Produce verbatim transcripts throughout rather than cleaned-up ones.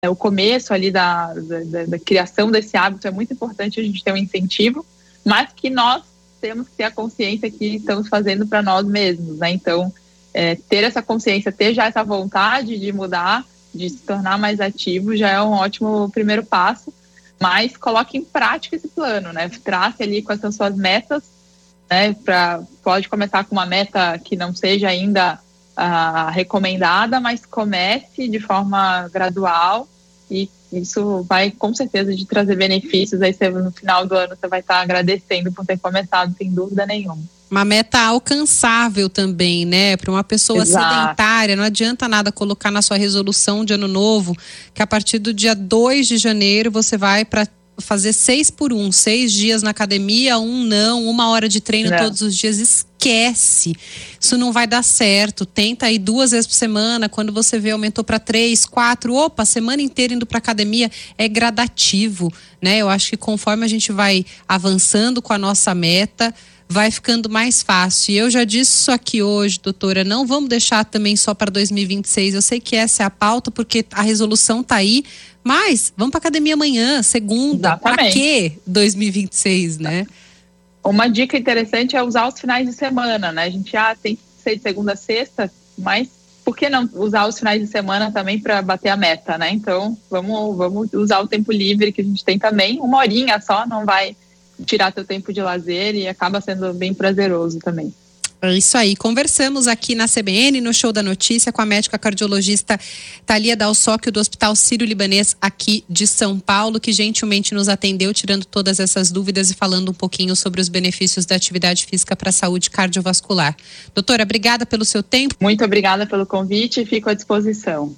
é, o começo ali da, da, da criação desse hábito, é muito importante a gente ter um incentivo, mas que nós temos que ter a consciência que estamos fazendo para nós mesmos, né? Então, é, ter essa consciência, ter já essa vontade de mudar, de se tornar mais ativo, já é um ótimo primeiro passo, mas coloque em prática esse plano, né? Trace ali quais são suas metas, né? Pra, pode começar com uma meta que não seja ainda uh, recomendada, mas comece de forma gradual e isso vai com certeza de trazer benefícios. Aí você, no final do ano você vai estar agradecendo por ter começado, sem dúvida nenhuma. Uma meta alcançável também, né? Para uma pessoa Exato. sedentária, não adianta nada colocar na sua resolução de ano novo que a partir do dia dois de janeiro você vai para fazer seis por um, seis dias na academia, um não, uma hora de treino não. todos os dias. Esquece, isso não vai dar certo. Tenta aí duas vezes por semana, quando você vê aumentou para três, quatro, opa, semana inteira indo para academia. É gradativo, né? Eu acho que conforme a gente vai avançando com a nossa meta, vai ficando mais fácil. E eu já disse isso aqui hoje, doutora, não vamos deixar também só para dois mil e vinte e seis. Eu sei que essa é a pauta, porque a resolução tá aí, mas vamos para academia amanhã, segunda. Para quê dois mil e vinte e seis, né? Uma dica interessante é usar os finais de semana, né? A gente já tem que ser de segunda a sexta, mas por que não usar os finais de semana também para bater a meta, né? Então, vamos, vamos usar o tempo livre que a gente tem também. Uma horinha só não vai tirar teu tempo de lazer e acaba sendo bem prazeroso também. É isso aí, conversamos aqui na C B N, no Show da Notícia, com a médica cardiologista Thalia Dalsocchio, do Hospital Sírio-Libanês aqui de São Paulo, que gentilmente nos atendeu, tirando todas essas dúvidas e falando um pouquinho sobre os benefícios da atividade física para a saúde cardiovascular. Doutora, obrigada pelo seu tempo. Muito obrigada pelo convite e fico à disposição.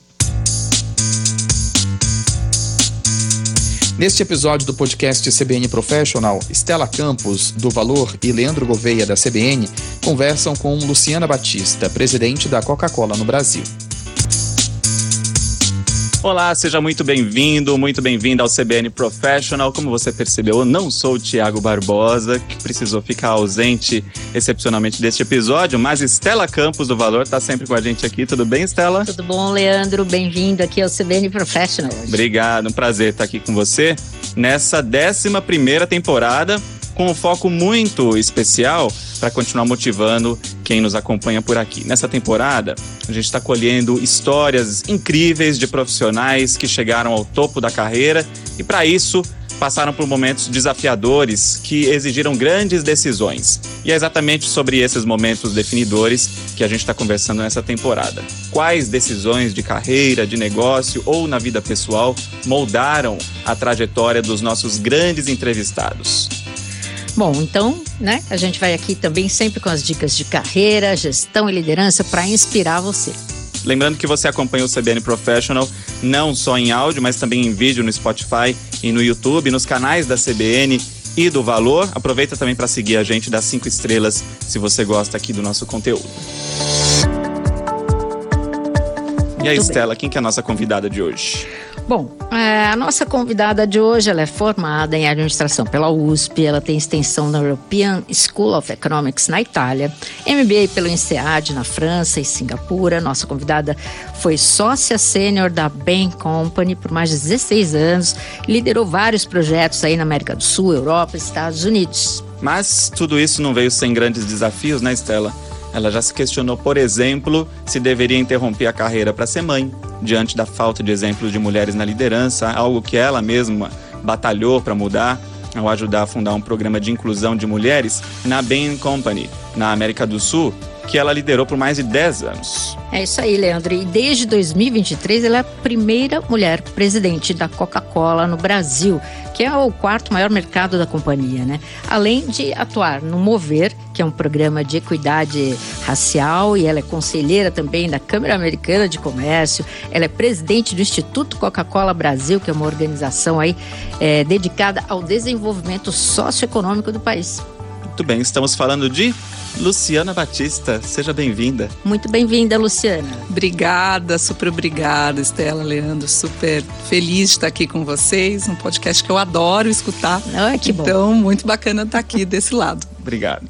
Neste episódio do podcast C B N Professional, Stella Campos, do Valor, e Leandro Gouveia, da C B N, conversam com Luciana Batista, presidente da Coca-Cola no Brasil. Olá, seja muito bem-vindo, muito bem-vinda ao C B N Professional. Como você percebeu, eu não sou o Tiago Barbosa, que precisou ficar ausente excepcionalmente deste episódio, mas Stella Campos, do Valor, está sempre com a gente aqui. Tudo bem, Stella? Tudo bom, Leandro? Bem-vindo aqui ao C B N Professional. Obrigado, um prazer estar aqui com você nessa décima primeira temporada, com um foco muito especial para continuar motivando quem nos acompanha por aqui. Nessa temporada, a gente está colhendo histórias incríveis de profissionais que chegaram ao topo da carreira e, para isso, passaram por momentos desafiadores que exigiram grandes decisões. E é exatamente sobre esses momentos definidores que a gente está conversando nessa temporada. Quais decisões de carreira, de negócio ou na vida pessoal moldaram a trajetória dos nossos grandes entrevistados? Bom, então, né, a gente vai aqui também sempre com as dicas de carreira, gestão e liderança para inspirar você. Lembrando que você acompanha o C B N Professional não só em áudio, mas também em vídeo no Spotify e no YouTube, nos canais da C B N e do Valor. Aproveita também para seguir a gente, dá cinco estrelas se você gosta aqui do nosso conteúdo. E aí, Stella, quem que é a nossa convidada de hoje? Bom, é, a nossa convidada de hoje, ela é formada em administração pela U S P, ela tem extensão na European School of Economics na Itália, M B A pelo INSEAD na França e Singapura. Nossa convidada foi sócia sênior da Bain Company por mais de dezesseis anos, liderou vários projetos aí na América do Sul, Europa e Estados Unidos. Mas tudo isso não veio sem grandes desafios, né, Stella? Ela já se questionou, por exemplo, se deveria interromper a carreira para ser mãe, diante da falta de exemplos de mulheres na liderança, algo que ela mesma batalhou para mudar, ao ajudar a fundar um programa de inclusão de mulheres na Bain Company, na América do Sul, que ela liderou por mais de dez anos. É isso aí, Leandro. E desde dois mil e vinte e três, ela é a primeira mulher presidente da Coca-Cola no Brasil, que é o quarto maior mercado da companhia, né? Além de atuar no Mover, que é um programa de equidade racial, e ela é conselheira também da Câmara Americana de Comércio. Ela é presidente do Instituto Coca-Cola Brasil, que é uma organização aí é, dedicada ao desenvolvimento socioeconômico do país. Muito bem, estamos falando de Luciana Batista. Seja bem-vinda. Muito bem-vinda, Luciana. Obrigada, super obrigada, Stella, Leandro. Super feliz de estar aqui com vocês. Um podcast que eu adoro escutar. Ah, que bom. Então, muito bacana estar aqui desse lado. Obrigado.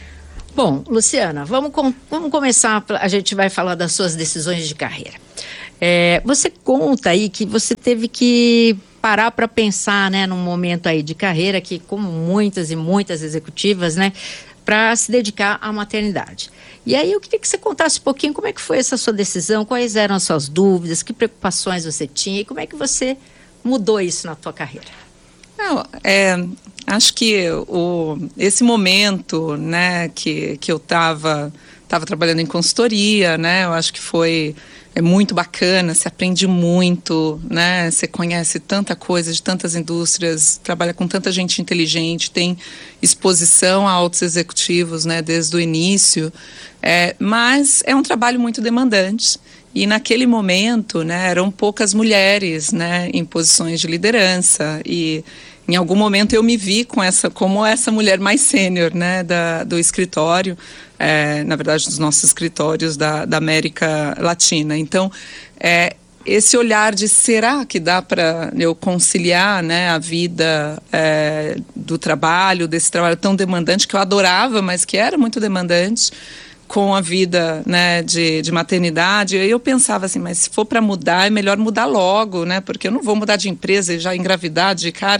Bom, Luciana, vamos, com, vamos começar. A gente vai falar das suas decisões de carreira. É, você conta aí que você teve que parar para pensar, né, num momento aí de carreira que, como muitas e muitas executivas, né, para se dedicar à maternidade. E aí eu queria que você contasse um pouquinho como é que foi essa sua decisão, quais eram as suas dúvidas, que preocupações você tinha e como é que você mudou isso na tua carreira. Não, é, acho que o, esse momento, né, que, que eu estava tava trabalhando em consultoria, né, eu acho que foi é muito bacana, você aprende muito, né, você conhece tanta coisa de tantas indústrias, trabalha com tanta gente inteligente, tem exposição a altos executivos, né, desde o início, é, mas é um trabalho muito demandante. E naquele momento, né, eram poucas mulheres, né, em posições de liderança. E em algum momento eu me vi com essa, como essa mulher mais sênior, né, da, do escritório, é, na verdade dos nossos escritórios da, da América Latina. Então, é, esse olhar de será que dá para eu conciliar, né, a vida é, do trabalho, desse trabalho tão demandante que eu adorava, mas que era muito demandante, com a vida, né, de, de maternidade. Aí eu pensava assim, mas se for para mudar, é melhor mudar logo, né, porque eu não vou mudar de empresa e já engravidar de cara.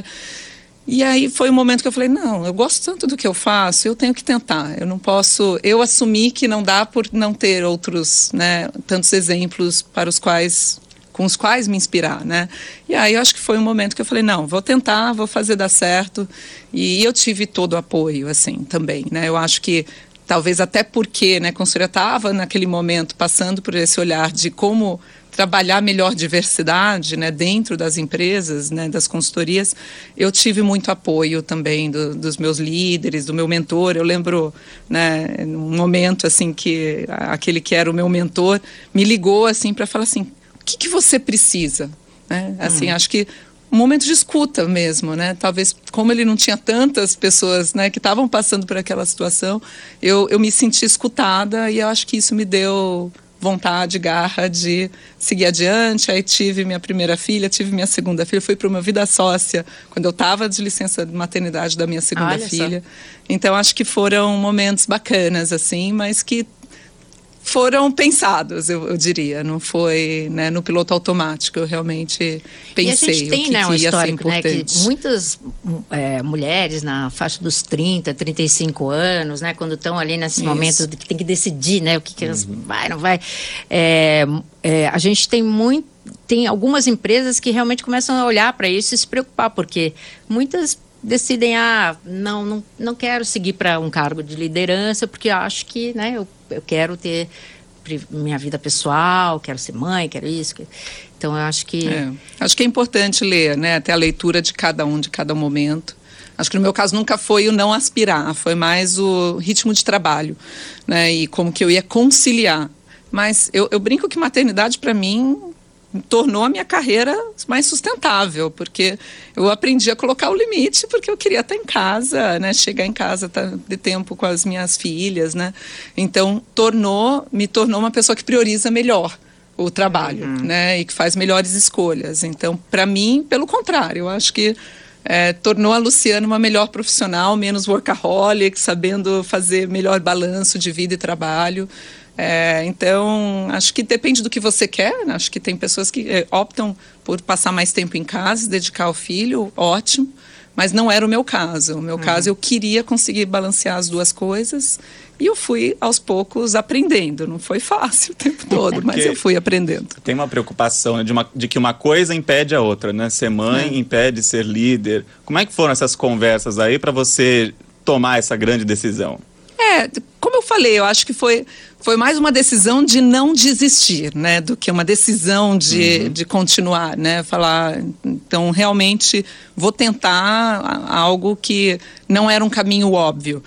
E aí foi o momento que eu falei, não, eu gosto tanto do que eu faço, eu tenho que tentar, eu não posso, eu assumi que não dá por não ter outros, né, tantos exemplos para os quais, com os quais me inspirar, né. E aí eu acho que foi um momento que eu falei, não, vou tentar, vou fazer dar certo, e eu tive todo o apoio, assim, também, né, eu acho que talvez até porque, né, a consultoria estava naquele momento passando por esse olhar de como trabalhar melhor diversidade, né, dentro das empresas, né, das consultorias, eu tive muito apoio também do, dos meus líderes, do meu mentor. Eu lembro, né, num momento assim que aquele que era o meu mentor me ligou assim para falar assim, o que, que você precisa? Né? Assim, hum. acho que um momento de escuta mesmo, né? Talvez como ele não tinha tantas pessoas, né, que estavam passando por aquela situação, eu, eu me senti escutada e eu acho que isso me deu vontade, garra de seguir adiante. Aí tive minha primeira filha, tive minha segunda filha, fui para uma vida sócia quando eu estava de licença de maternidade da minha segunda Olha filha. Só. Então acho que foram momentos bacanas, assim, mas que foram pensados, eu, eu diria, não foi, né, no piloto automático, eu realmente pensei e a gente tem, o que, né, um que ia ser histórico, né, que muitas é, mulheres na faixa dos trinta, trinta e cinco anos, né, quando estão ali nesse Isso. momento que tem que decidir, né, o que, que elas uhum. vai, não vai, é, é, a gente tem muito, tem algumas empresas que realmente começam a olhar para isso e se preocupar, porque muitas decidem, ah, não, não, não quero seguir para um cargo de liderança, porque eu acho que, né, eu, eu quero ter minha vida pessoal, quero ser mãe, quero isso. Então, eu acho que... É, acho que é importante ler, né, até a leitura de cada um, de cada momento. Acho que no meu caso nunca foi o não aspirar, foi mais o ritmo de trabalho, né, e como que eu ia conciliar. Mas eu, eu brinco que maternidade, para mim, tornou a minha carreira mais sustentável, porque eu aprendi a colocar o limite, porque eu queria estar em casa, né, chegar em casa, estar de tempo com as minhas filhas, né, então tornou, me tornou uma pessoa que prioriza melhor o trabalho, uhum. né, e que faz melhores escolhas. Então, para mim, pelo contrário, eu acho que é, tornou a Luciana uma melhor profissional, menos workaholic, sabendo fazer melhor balanço de vida e trabalho. É, então, acho que depende do que você quer, né? Acho que tem pessoas que é, optam por passar mais tempo em casa, se dedicar ao filho, ótimo, mas não era o meu caso. O meu uhum. caso, eu queria conseguir balancear as duas coisas e eu fui, aos poucos, aprendendo. Não foi fácil o tempo todo, mas eu fui aprendendo. Tem uma preocupação, né, de, uma, de que uma coisa impede a outra, né? Ser mãe é. impede ser líder. Como é que foram essas conversas aí para você tomar essa grande decisão? É, como eu falei, eu acho que foi, foi mais uma decisão de não desistir, né, do que uma decisão de, uhum. de continuar, né, falar, então realmente vou tentar algo que não era um caminho óbvio,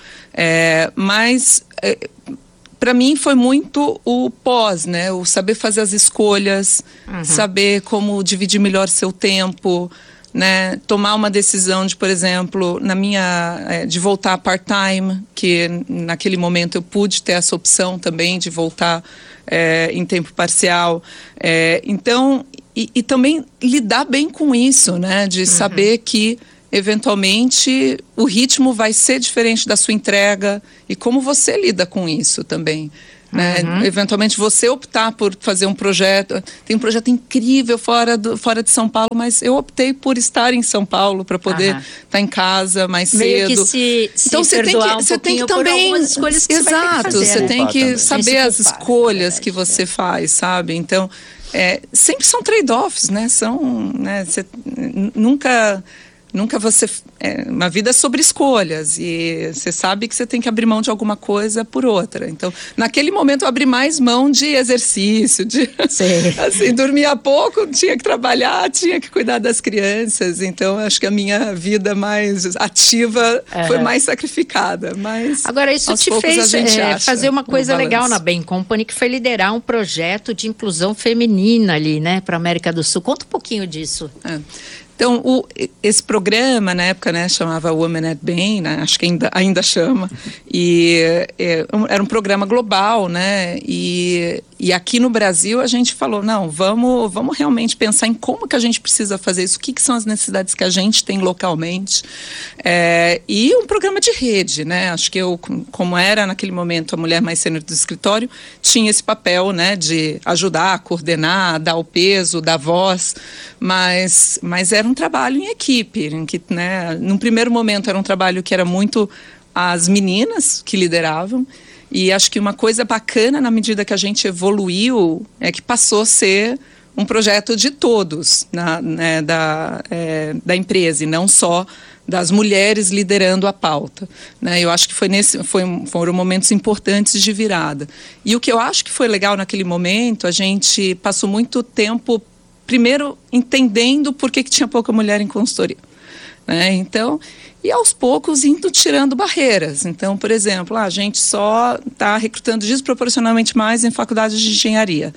é, mas é, para mim foi muito o pós, né, o saber fazer as escolhas, uhum. saber como dividir melhor seu tempo, né, tomar uma decisão de, por exemplo, na minha, é, de voltar part-time, que naquele momento eu pude ter essa opção também de voltar é, em tempo parcial. É, então, e, e também lidar bem com isso, né, de uhum. saber que, eventualmente, o ritmo vai ser diferente da sua entrega e como você lida com isso também. né? Uhum. Eventualmente você optar por fazer um projeto, tem um projeto incrível fora, do, fora de São Paulo, mas eu optei por estar em São Paulo para poder estar tá em casa mais Meio cedo. Que se, se então você tem que, um você tem que também, escolhas que exato, você, você né? tem que também. saber tem as culpar, escolhas verdade, que você faz, sabe? Então é, sempre são trade-offs, né? São, né? Você nunca Nunca você... É, uma vida é sobre escolhas e você sabe que você tem que abrir mão de alguma coisa por outra. Então, naquele momento eu abri mais mão de exercício, de assim, dormia pouco, tinha que trabalhar, tinha que cuidar das crianças. Então, acho que a minha vida mais ativa uhum. foi mais sacrificada. Mas, agora, isso te fez é, fazer uma coisa um legal na Bain Company, que foi liderar um projeto de inclusão feminina ali, né, para a América do Sul. Conta um pouquinho disso. É. Então, o, esse programa, na época, né, chamava Women at Bain, né, acho que ainda, ainda chama, e é, era um programa global, né, e, e aqui no Brasil a gente falou, não, vamos, vamos realmente pensar em como que a gente precisa fazer isso, o que, que são as necessidades que a gente tem localmente, é, e um programa de rede, né, acho que eu, como era naquele momento a mulher mais sênior do escritório, tinha esse papel, né, de ajudar, coordenar, dar o peso, dar voz, mas, mas era um trabalho em equipe, em que, né, num primeiro momento era um trabalho que era muito as meninas que lideravam, e acho que uma coisa bacana na medida que a gente evoluiu é que passou a ser um projeto de todos na, né, da, é, da empresa, e não só das mulheres liderando a pauta, né? Eu acho que foi nesse, foi, foram momentos importantes de virada. E o que eu acho que foi legal naquele momento, a gente passou muito tempo primeiro entendendo por que, que tinha pouca mulher em consultoria, né? Então, e aos poucos indo tirando barreiras. Então, por exemplo, a gente só está recrutando desproporcionalmente mais em faculdades de engenharia,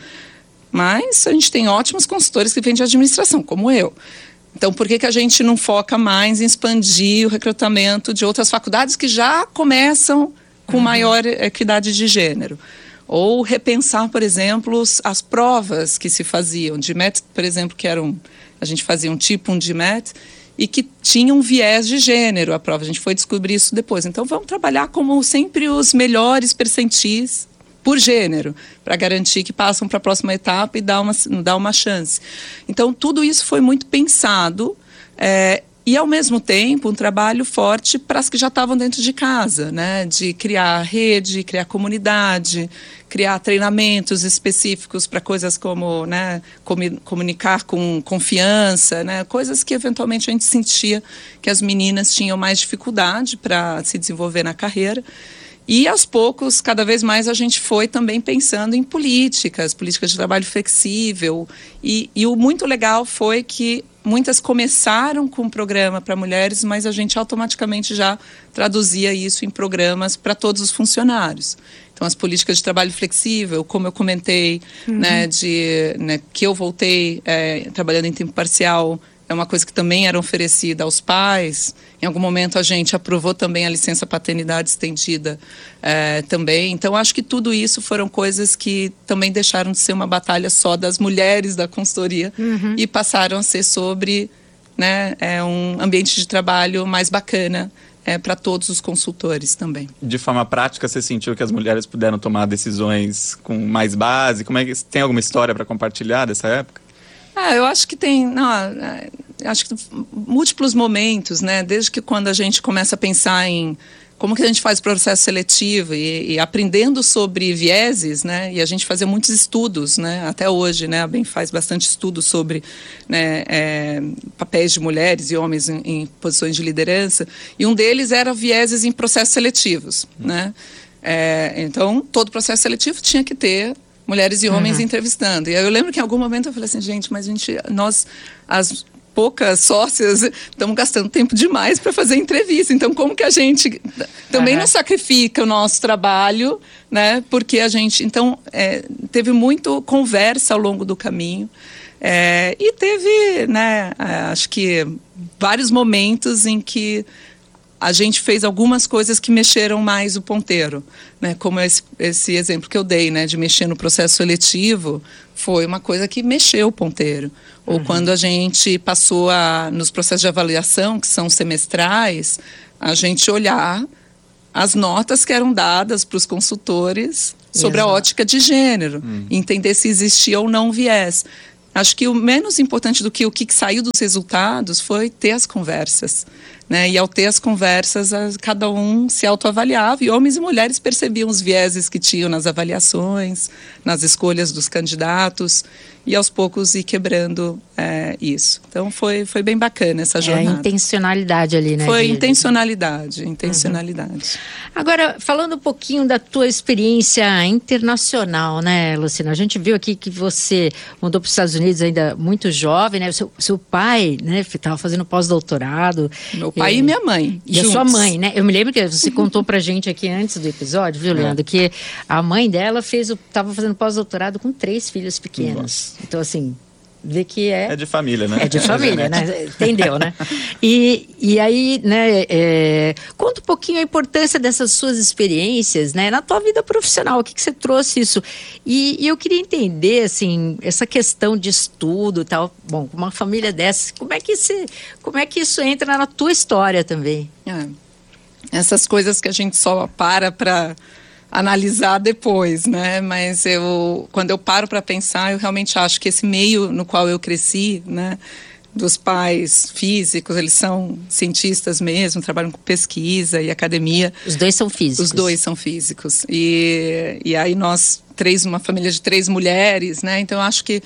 mas a gente tem ótimos consultores que vêm de administração, como eu. Então, por que, que a gente não foca mais em expandir o recrutamento de outras faculdades que já começam com uhum. maior equidade de gênero? Ou repensar, por exemplo, as provas que se faziam. D M E T, por exemplo, que era um, a gente fazia um tipo um D M E T e que tinha um viés de gênero a prova. A gente foi descobrir isso depois. Então, vamos trabalhar como sempre os melhores percentis por gênero, para garantir que passam para a próxima etapa e dar uma, dar uma chance. Então, tudo isso foi muito pensado é, e, ao mesmo tempo, um trabalho forte para as que já estavam dentro de casa, né? De criar rede, criar comunidade, criar treinamentos específicos para coisas como, né, comunicar com confiança, né? Coisas que, eventualmente, a gente sentia que as meninas tinham mais dificuldade para se desenvolver na carreira. E, aos poucos, cada vez mais a gente foi também pensando em políticas, políticas de trabalho flexível. E, e o muito legal foi que muitas começaram com um programa para mulheres, mas a gente automaticamente já traduzia isso em programas para todos os funcionários. Então, as políticas de trabalho flexível, como eu comentei, uhum. né, de, né, que eu voltei é, trabalhando em tempo parcial, é uma coisa que também era oferecida aos pais. Em algum momento a gente aprovou também a licença paternidade estendida é, também. Então, acho que tudo isso foram coisas que também deixaram de ser uma batalha só das mulheres da consultoria uhum. e passaram a ser sobre, né, é, um ambiente de trabalho mais bacana é, para todos os consultores também. De forma prática, você sentiu que as mulheres puderam tomar decisões com mais base? Como é que, tem alguma história para compartilhar dessa época? Ah, eu acho que tem, não, acho que múltiplos momentos, né? Desde que quando a gente começa a pensar em como que a gente faz o processo seletivo e, e aprendendo sobre vieses, né? E a gente fazia muitos estudos, né? Até hoje, né? A Bain faz bastante estudo sobre, né, é, papéis de mulheres e homens em, em posições de liderança. E um deles era vieses em processos seletivos, hum. né? É, então, todo processo seletivo tinha que ter mulheres e homens uhum. entrevistando. E aí eu lembro que em algum momento eu falei assim, gente, mas a gente, nós, as poucas sócias, estamos gastando tempo demais para fazer entrevista. Então, como que a gente também uhum. não sacrifica o nosso trabalho, né? Porque a gente, então, é, teve muito conversa ao longo do caminho. É, e teve, né, acho que vários momentos em que a gente fez algumas coisas que mexeram mais o ponteiro, né? Como esse, esse exemplo que eu dei, né? De mexer no processo seletivo, foi uma coisa que mexeu o ponteiro. Ou uhum. quando a gente passou a, nos processos de avaliação, que são semestrais, a gente olhar as notas que eram dadas para os consultores sobre Exato. A ótica de gênero, hum. entender se existia ou não viés. Acho que o menos importante do que o que saiu dos resultados foi ter as conversas, né? E ao ter as conversas, a, cada um se autoavaliava, e homens e mulheres percebiam os vieses que tinham nas avaliações, nas escolhas dos candidatos, e aos poucos ir quebrando é, isso. Então foi, foi bem bacana essa jornada. É a intencionalidade ali, né? Foi intencionalidade, intencionalidade. Uhum. Agora, falando um pouquinho da tua experiência internacional, né, Luciana? A gente viu aqui que você mudou para os Estados Unidos ainda muito jovem, né? O seu, seu pai, né, estava fazendo pós-doutorado. Meu pai é, e minha mãe, E juntos. A sua mãe, né? Eu me lembro que você contou pra gente aqui antes do episódio, viu, Leandro? É. Que a mãe dela fez, estava fazendo pós-doutorado com três filhos pequenos. Nossa. Então, assim, vê que é... É de família, né? É de família, né? Entendeu, né? E, e aí, né, é, conta um pouquinho a importância dessas suas experiências, né, na tua vida profissional, o que, que você trouxe isso? E, e eu queria entender, assim, essa questão de estudo e tal, bom, uma família dessa, como é que, se, como é que isso entra na tua história também? É. Essas coisas que a gente só para para... analisar depois, né? Mas eu, quando eu paro para pensar, eu realmente acho que esse meio no qual eu cresci, né, dos pais físicos, eles são cientistas mesmo, trabalham com pesquisa e academia. Os dois são físicos. Os dois são físicos. E, e aí nós, três, uma família de três mulheres, né? Então eu acho que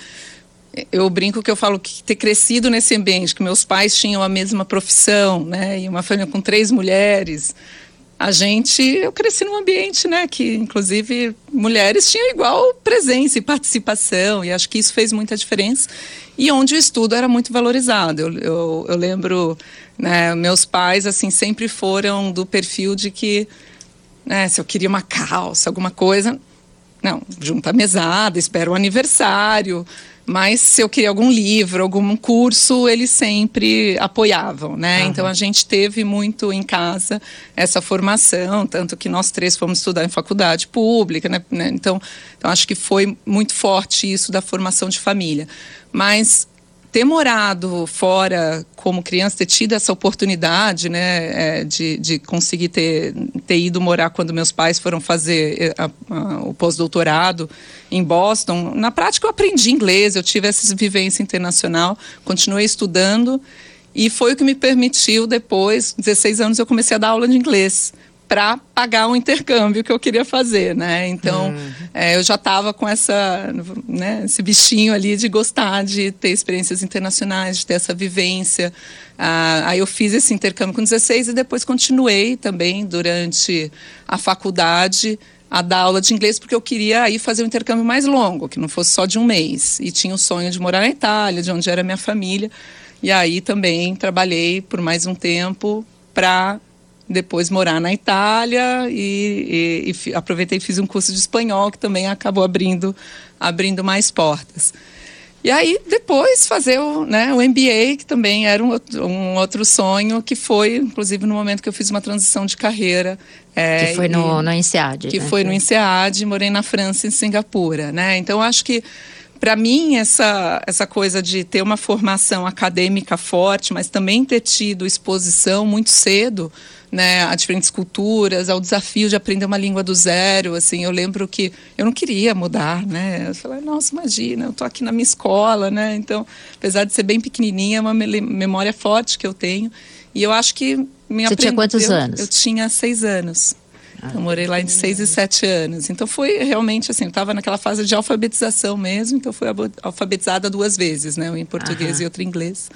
eu brinco que eu falo que ter crescido nesse ambiente, que meus pais tinham a mesma profissão, né? E uma família com três mulheres. A gente, eu cresci num ambiente, né, que inclusive mulheres tinham igual presença e participação, e acho que isso fez muita diferença, e onde o estudo era muito valorizado. Eu, eu, eu lembro, né, meus pais, assim, sempre foram do perfil de que, né, se eu queria uma calça, alguma coisa, não, junta a mesada, espera o aniversário. Mas se eu queria algum livro, algum curso, eles sempre apoiavam, né? Uhum. Então a gente teve muito em casa essa formação, tanto que nós três fomos estudar em faculdade pública, né? Então, então acho que foi muito forte isso da formação de família. Mas ter morado fora como criança, ter tido essa oportunidade, né, é, de, de conseguir ter, ter ido morar quando meus pais foram fazer a, a, o pós-doutorado em Boston, na prática eu aprendi inglês, eu tive essa vivência internacional, continuei estudando e foi o que me permitiu depois, dezesseis anos, eu comecei a dar aula de inglês para pagar o intercâmbio que eu queria fazer, né? Então, uhum. é, eu já estava com essa, né, esse bichinho ali de gostar de ter experiências internacionais, de ter essa vivência. Ah, aí eu fiz esse intercâmbio com dezesseis e depois continuei também durante a faculdade a dar aula de inglês, porque eu queria aí fazer um intercâmbio mais longo, que não fosse só de um mês. E tinha o sonho de morar na Itália, de onde era a minha família. E aí também trabalhei por mais um tempo para depois morar na Itália e, e, e aproveitei e fiz um curso de espanhol que também acabou abrindo, abrindo mais portas. E aí depois fazer o, né, o M B A, que também era um, um outro sonho, que foi inclusive no momento que eu fiz uma transição de carreira. É, que foi no, e, no INSEAD. Que né? foi no INSEAD, morei na França e em Singapura, né? Então acho que para mim, essa, essa coisa de ter uma formação acadêmica forte, mas também ter tido exposição muito cedo, né, a diferentes culturas, ao desafio de aprender uma língua do zero, assim, eu lembro que eu não queria mudar, né, eu falei, nossa, imagina, eu tô aqui na minha escola, né, então, apesar de ser bem pequenininha, é uma memória forte que eu tenho, e eu acho que me Você aprendeu, tinha quantos anos? Eu tinha seis anos. Eu morei lá de seis e sete anos. Então foi realmente assim, eu estava naquela fase de alfabetização mesmo, então fui alfabetizada duas vezes, né? Um em português Aham. e outro em inglês.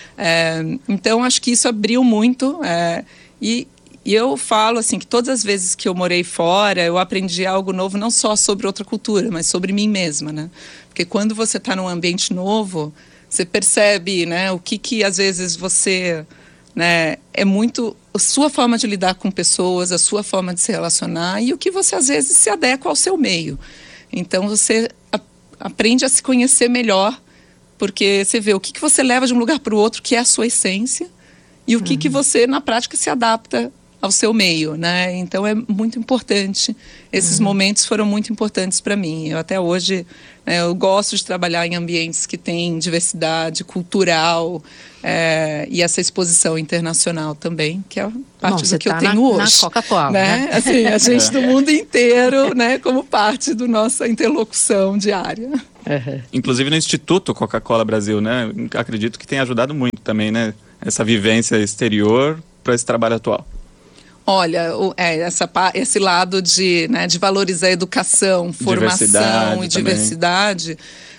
É, então acho que isso abriu muito. É, e, e eu falo assim que todas as vezes que eu morei fora, eu aprendi algo novo, não só sobre outra cultura, mas sobre mim mesma, né? Porque quando você está num ambiente novo, você percebe, né, o que que às vezes você, né, é muito a sua forma de lidar com pessoas, a sua forma de se relacionar e o que você às vezes se adequa ao seu meio. Então você a, aprende a se conhecer melhor, porque você vê o que que você leva de um lugar para o outro, que é a sua essência, e o que uhum. que você na prática se adapta ao seu meio, né? Então é muito importante. Esses uhum. momentos foram muito importantes para mim. Eu até hoje, né, eu gosto de trabalhar em ambientes que têm diversidade cultural é, e essa exposição internacional também, que é parte Bom, do que tá eu tenho na, hoje. Na Coca-Cola, né? né? Assim, a gente do mundo inteiro, né, como parte da nossa interlocução diária. Uhum. Inclusive no Instituto Coca-Cola Brasil, né? Acredito que tem ajudado muito também, né? Essa vivência exterior para esse trabalho atual. Olha, o, é, essa, esse lado de, né, de valorizar a educação, formação diversidade e diversidade,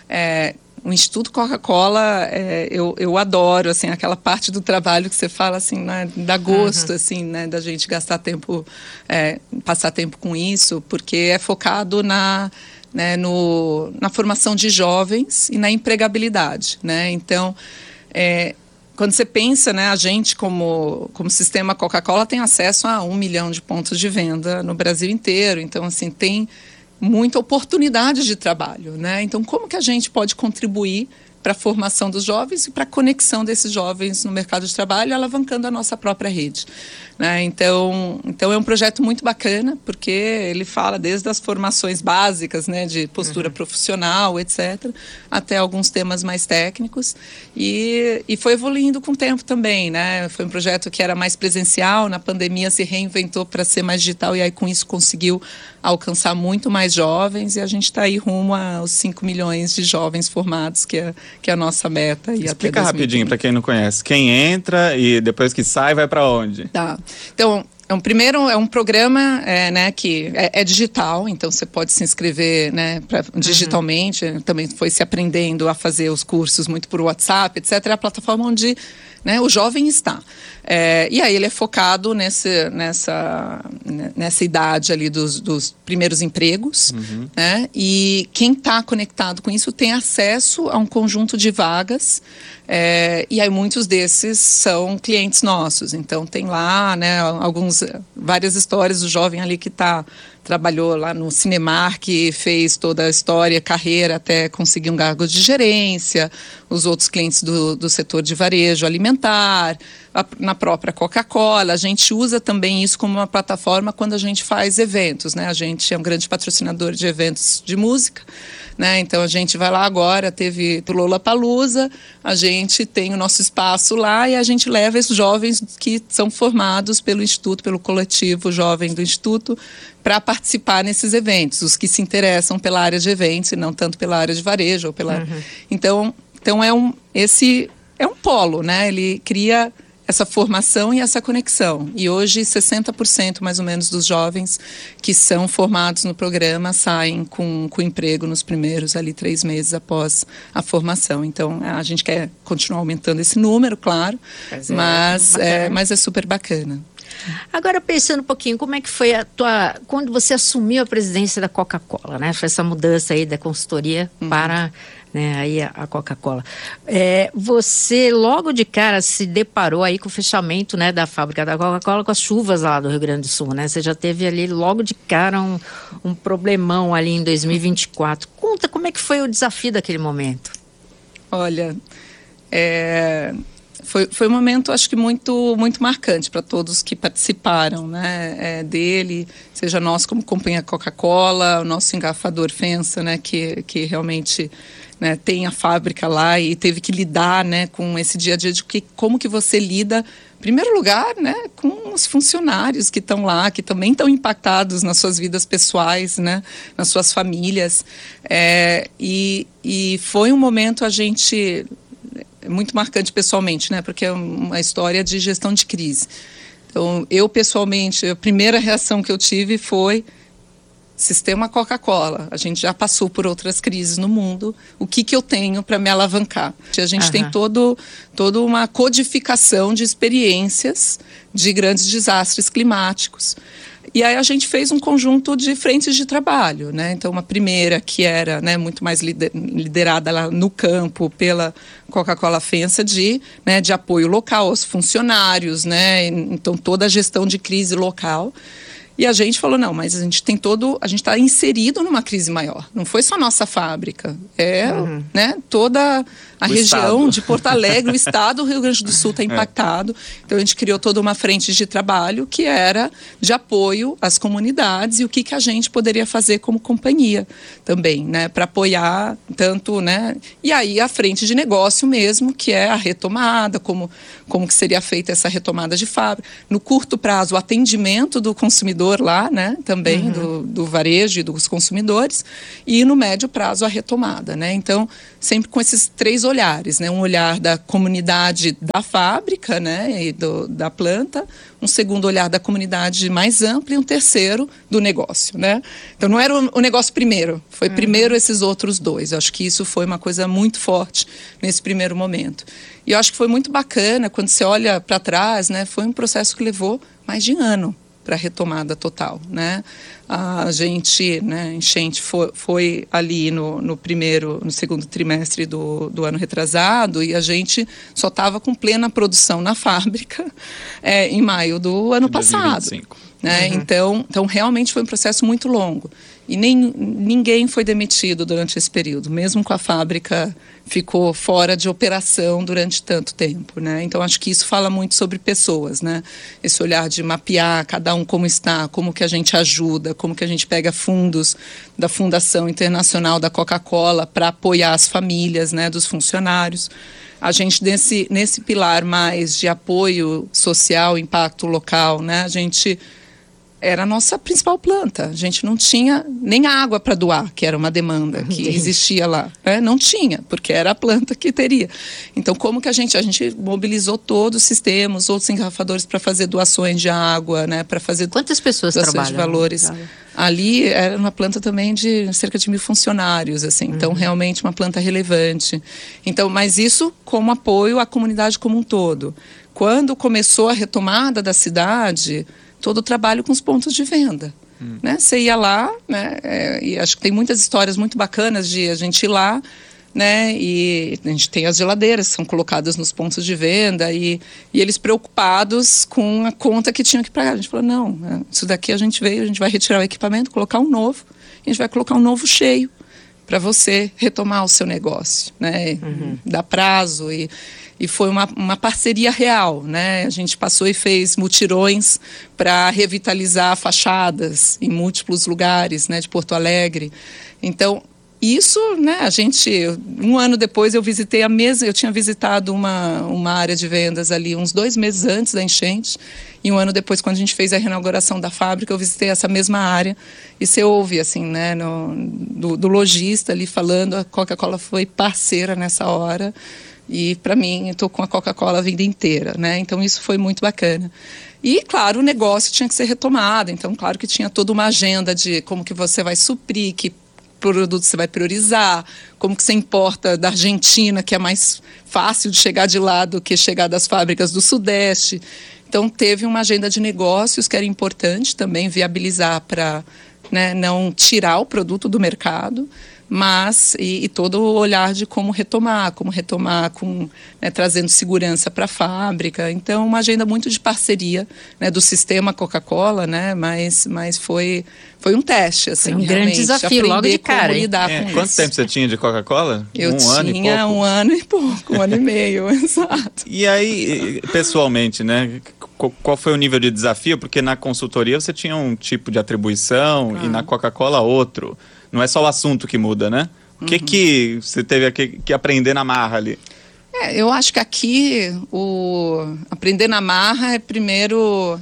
é, o Instituto Coca-Cola, é, eu, eu adoro, assim, aquela parte do trabalho que você fala, assim, né, dá gosto, uhum. assim, né, da gente gastar tempo, é, passar tempo com isso, porque é focado na, né, no, na formação de jovens e na empregabilidade, né, então, é, quando você pensa, né, a gente como, como sistema Coca-Cola tem acesso a um milhão de pontos de venda no Brasil inteiro. Então, assim, tem muita oportunidade de trabalho, né? Então, como que a gente pode contribuir para a formação dos jovens e para a conexão desses jovens no mercado de trabalho, alavancando a nossa própria rede, né? Então, então é um projeto muito bacana, porque ele fala desde as formações básicas, né, de postura uhum. profissional, etcétera, até alguns temas mais técnicos, e, e foi evoluindo com o tempo também, né? Foi um projeto que era mais presencial, na pandemia se reinventou para ser mais digital, e aí com isso conseguiu alcançar muito mais jovens, e a gente está aí rumo aos cinco milhões de jovens formados, que é, que é a nossa meta. E explica até rapidinho para quem não conhece, quem entra e depois que sai vai para onde? Tá, então, é um, primeiro é um programa é, né, que é, é digital, então você pode se inscrever, né, pra, digitalmente, uhum. também foi se aprendendo a fazer os cursos muito por WhatsApp, etcétera. É a plataforma onde, né, o jovem está. É, e aí ele é focado nesse, nessa, nessa idade ali dos, dos primeiros empregos, uhum. né, e quem está conectado com isso tem acesso a um conjunto de vagas, é, e aí muitos desses são clientes nossos. Então tem lá, né, alguns, várias histórias do jovem ali que está trabalhou lá no Cinemark, fez toda a história, carreira, até conseguir um cargo de gerência, os outros clientes do, do setor de varejo alimentar, a, na própria Coca-Cola. A gente usa também isso como uma plataforma quando a gente faz eventos, né? A gente é um grande patrocinador de eventos de música, né? Então a gente vai lá agora, teve o Lollapalooza, a gente tem o nosso espaço lá e a gente leva esses jovens que são formados pelo Instituto, pelo coletivo jovem do Instituto, para participar nesses eventos, os que se interessam pela área de eventos e não tanto pela área de varejo ou pela... Uhum. Então, então é um esse é um polo, né? Ele cria essa formação e essa conexão. E hoje sessenta por cento mais ou menos dos jovens que são formados no programa saem com, com emprego nos primeiros ali três meses após a formação. Então a gente quer continuar aumentando esse número, claro, mas é, mas, é, mas é super bacana. Agora, pensando um pouquinho, como é que foi a tua... Quando você assumiu a presidência da Coca-Cola, né? Foi essa mudança aí da consultoria uhum. para... Né, aí a, a Coca-Cola. É, você logo de cara se deparou aí com o fechamento, né, da fábrica da Coca-Cola com as chuvas lá do Rio Grande do Sul, né? Você já teve ali logo de cara um, um problemão ali em dois mil e vinte e quatro. Conta como é que foi o desafio daquele momento. Olha, é... Foi, foi um momento, acho que muito, muito marcante para todos que participaram, né, é, dele, seja nós como companhia Coca-Cola, o nosso engarrafador FEMSA, né, que, que realmente, né, tem a fábrica lá e teve que lidar, né, com esse dia a dia de que, como que você lida, em primeiro lugar, né, com os funcionários que estão lá, que também estão impactados nas suas vidas pessoais, né, nas suas famílias, é, e, e foi um momento a gente... muito marcante pessoalmente, né? Porque é uma história de gestão de crise. Então, eu pessoalmente, a primeira reação que eu tive foi sistema Coca-Cola. A gente já passou por outras crises no mundo. O que que eu tenho para me alavancar? A gente uhum. tem todo, toda uma codificação de experiências de grandes desastres climáticos. E aí a gente fez um conjunto de frentes de trabalho, né? Então, uma primeira que era, né, muito mais liderada lá no campo pela Coca-Cola FEMSA de, né, de apoio local aos funcionários, né? Então, toda a gestão de crise local. E a gente falou, não, mas a gente tem todo, a gente está inserido numa crise maior. Não foi só nossa fábrica, é, uhum. né, toda a o região estado. de Porto Alegre, o estado do Rio Grande do Sul está impactado. É. Então a gente criou toda uma frente de trabalho que era de apoio às comunidades e o que, que a gente poderia fazer como companhia também, né, para apoiar tanto, né, e aí a frente de negócio mesmo, que é a retomada, como, como que seria feita essa retomada de fábrica. No curto prazo, o atendimento do consumidor lá, né, também, uhum. do, do varejo e dos consumidores, e no médio prazo a retomada, né, então sempre com esses três olhares, né, um olhar da comunidade da fábrica, né, e do, da planta, um segundo olhar da comunidade mais ampla e um terceiro do negócio, né? Então não era o, o negócio primeiro, foi uhum. primeiro esses outros dois. Eu acho que isso foi uma coisa muito forte nesse primeiro momento. E eu acho que foi muito bacana, quando você olha para trás, né? Foi um processo que levou mais de um ano para a retomada total, né? A gente, né, enchente foi, foi ali no, no primeiro, no segundo trimestre do, do ano retrasado e a gente só estava com plena produção na fábrica é, em maio do ano passado. dois mil e vinte e cinco. Né? Uhum. Então, então, realmente foi um processo muito longo. E nem, ninguém foi demitido durante esse período, mesmo com a fábrica ficou fora de operação durante tanto tempo, né? Então, acho que isso fala muito sobre pessoas, né? Esse olhar de mapear cada um como está, como que a gente ajuda, como que a gente pega fundos da Fundação Internacional da Coca-Cola para apoiar as famílias, né, dos funcionários. A gente, nesse, nesse pilar mais de apoio social, impacto local, né, a gente... era a nossa principal planta. A gente não tinha nem água para doar, que era uma demanda que existia lá. Né? Não tinha, porque era a planta que teria. Então, como que a gente... A gente mobilizou todos os sistemas, outros engarrafadores para fazer doações de água, né? Para fazer... Quantas pessoas doações trabalham? De valores. Ali era uma planta também de cerca de mil funcionários, assim. Então, uhum. realmente uma planta relevante. Então, mas isso como apoio à comunidade como um todo. Quando começou a retomada da cidade... todo o trabalho com os pontos de venda. Hum. Né? Você ia lá, né? É, e acho que tem muitas histórias muito bacanas de a gente ir lá, né? E a gente tem as geladeiras que são colocadas nos pontos de venda e, e eles preocupados com a conta que tinham que pagar. A gente falou, não, isso daqui a gente veio, a gente vai retirar o equipamento, colocar um novo, e a gente vai colocar um novo cheio para você retomar o seu negócio, né? Uhum. Dá prazo e... E foi uma, uma parceria real, né? A gente passou e fez mutirões para revitalizar fachadas em múltiplos lugares, né, de Porto Alegre. Então, isso, né, a gente... Um ano depois eu visitei a mesma... Eu tinha visitado uma, uma área de vendas ali uns dois meses antes da enchente. E um ano depois, quando a gente fez a reinauguração da fábrica, eu visitei essa mesma área. E você ouve, assim, né, no, do, do lojista ali falando, a Coca-Cola foi parceira nessa hora. E, para mim, eu estou com a Coca-Cola a vida inteira, né? Então, isso foi muito bacana. E, claro, o negócio tinha que ser retomado. Então, claro que tinha toda uma agenda de como que você vai suprir, que produto você vai priorizar, como que você importa da Argentina, que é mais fácil de chegar de lá do que chegar das fábricas do Sudeste. Então, teve uma agenda de negócios que era importante também viabilizar para, né, não tirar o produto do mercado, mas e, e todo o olhar de como retomar, como retomar com, né, trazendo segurança para a fábrica. Então, uma agenda muito de parceria, né, do sistema Coca-Cola, né, mas, mas foi, foi um teste, assim, um grande desafio logo de cara. Como lidar é, com quanto isso. tempo você tinha de Coca-Cola? Eu um tinha ano e pouco. um ano e pouco, um ano e meio, exato. E aí, pessoalmente, né, qual foi o nível de desafio? Porque na consultoria você tinha um tipo de atribuição ah. e na Coca-Cola outro. Não é só o assunto que muda, né? O que, uhum. que você teve que, que aprender na marra ali? É, eu acho que aqui o aprender na marra é primeiro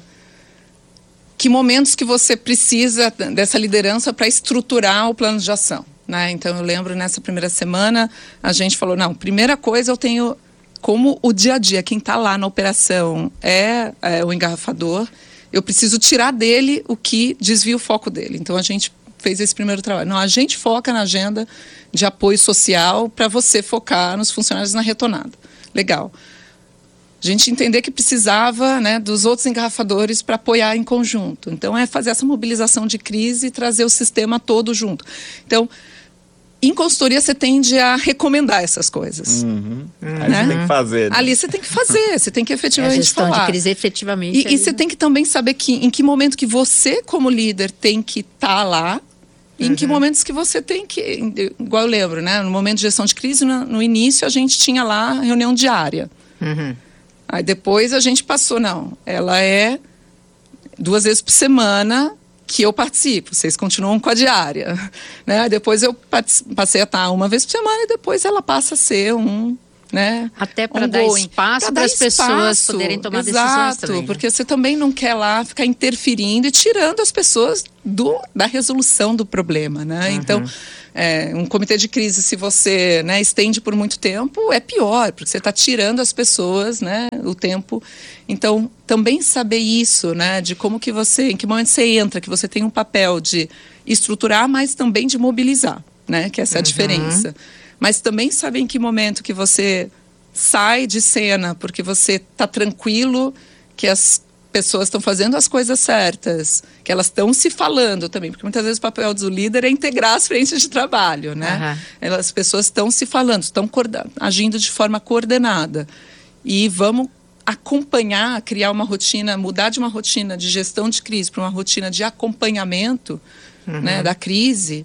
que momentos que você precisa dessa liderança para estruturar o plano de ação, né? Então eu lembro nessa primeira semana a gente falou, não, primeira coisa eu tenho como o dia a dia, quem está lá na operação é, é o engarrafador, eu preciso tirar dele o que desvia o foco dele. Então a gente fez esse primeiro trabalho. Não, a gente foca na agenda de apoio social para você focar nos funcionários na retomada. Legal. A gente entender que precisava, né, dos outros engarrafadores para apoiar em conjunto. Então, é fazer essa mobilização de crise e trazer o sistema todo junto. Então, em consultoria, você tende a recomendar essas coisas. Uhum. Né? Aí você tem que fazer. Né? Ali você tem que fazer, você tem que efetivamente é a gestão falar. de crise efetivamente. E, e você tem que também saber que, em que momento que você, como líder, tem que estar tá lá E em que momentos que você tem que... Igual eu lembro, né? No momento de gestão de crise, no, no início, a gente tinha lá reunião diária. Uhum. Aí depois a gente passou, não, ela é duas vezes por semana que eu participo, vocês continuam com a diária. Né? Aí depois eu passei a estar uma vez por semana e depois ela passa a ser um... Né? Até para dar espaço para as pessoas poderem tomar Exato, decisões também, né? Porque você também não quer lá ficar interferindo e tirando as pessoas do, da resolução do problema, né? Uhum. Então, é, um comitê de crise, se você, né, estende por muito tempo, é pior, porque você está tirando as pessoas, né, o tempo. Então, também saber isso, né, de como que você, em que momento você entra, que você tem um papel de estruturar, mas também de mobilizar, né, que essa é a uhum. diferença. Mas também saber em que momento que você sai de cena porque você está tranquilo, que as pessoas estão fazendo as coisas certas, que elas estão se falando também, porque muitas vezes o papel do líder é integrar as frentes de trabalho, né? Uhum. As pessoas estão se falando, estão agindo de forma coordenada. E vamos acompanhar, criar uma rotina, mudar de uma rotina de gestão de crise para uma rotina de acompanhamento uhum. né, da crise.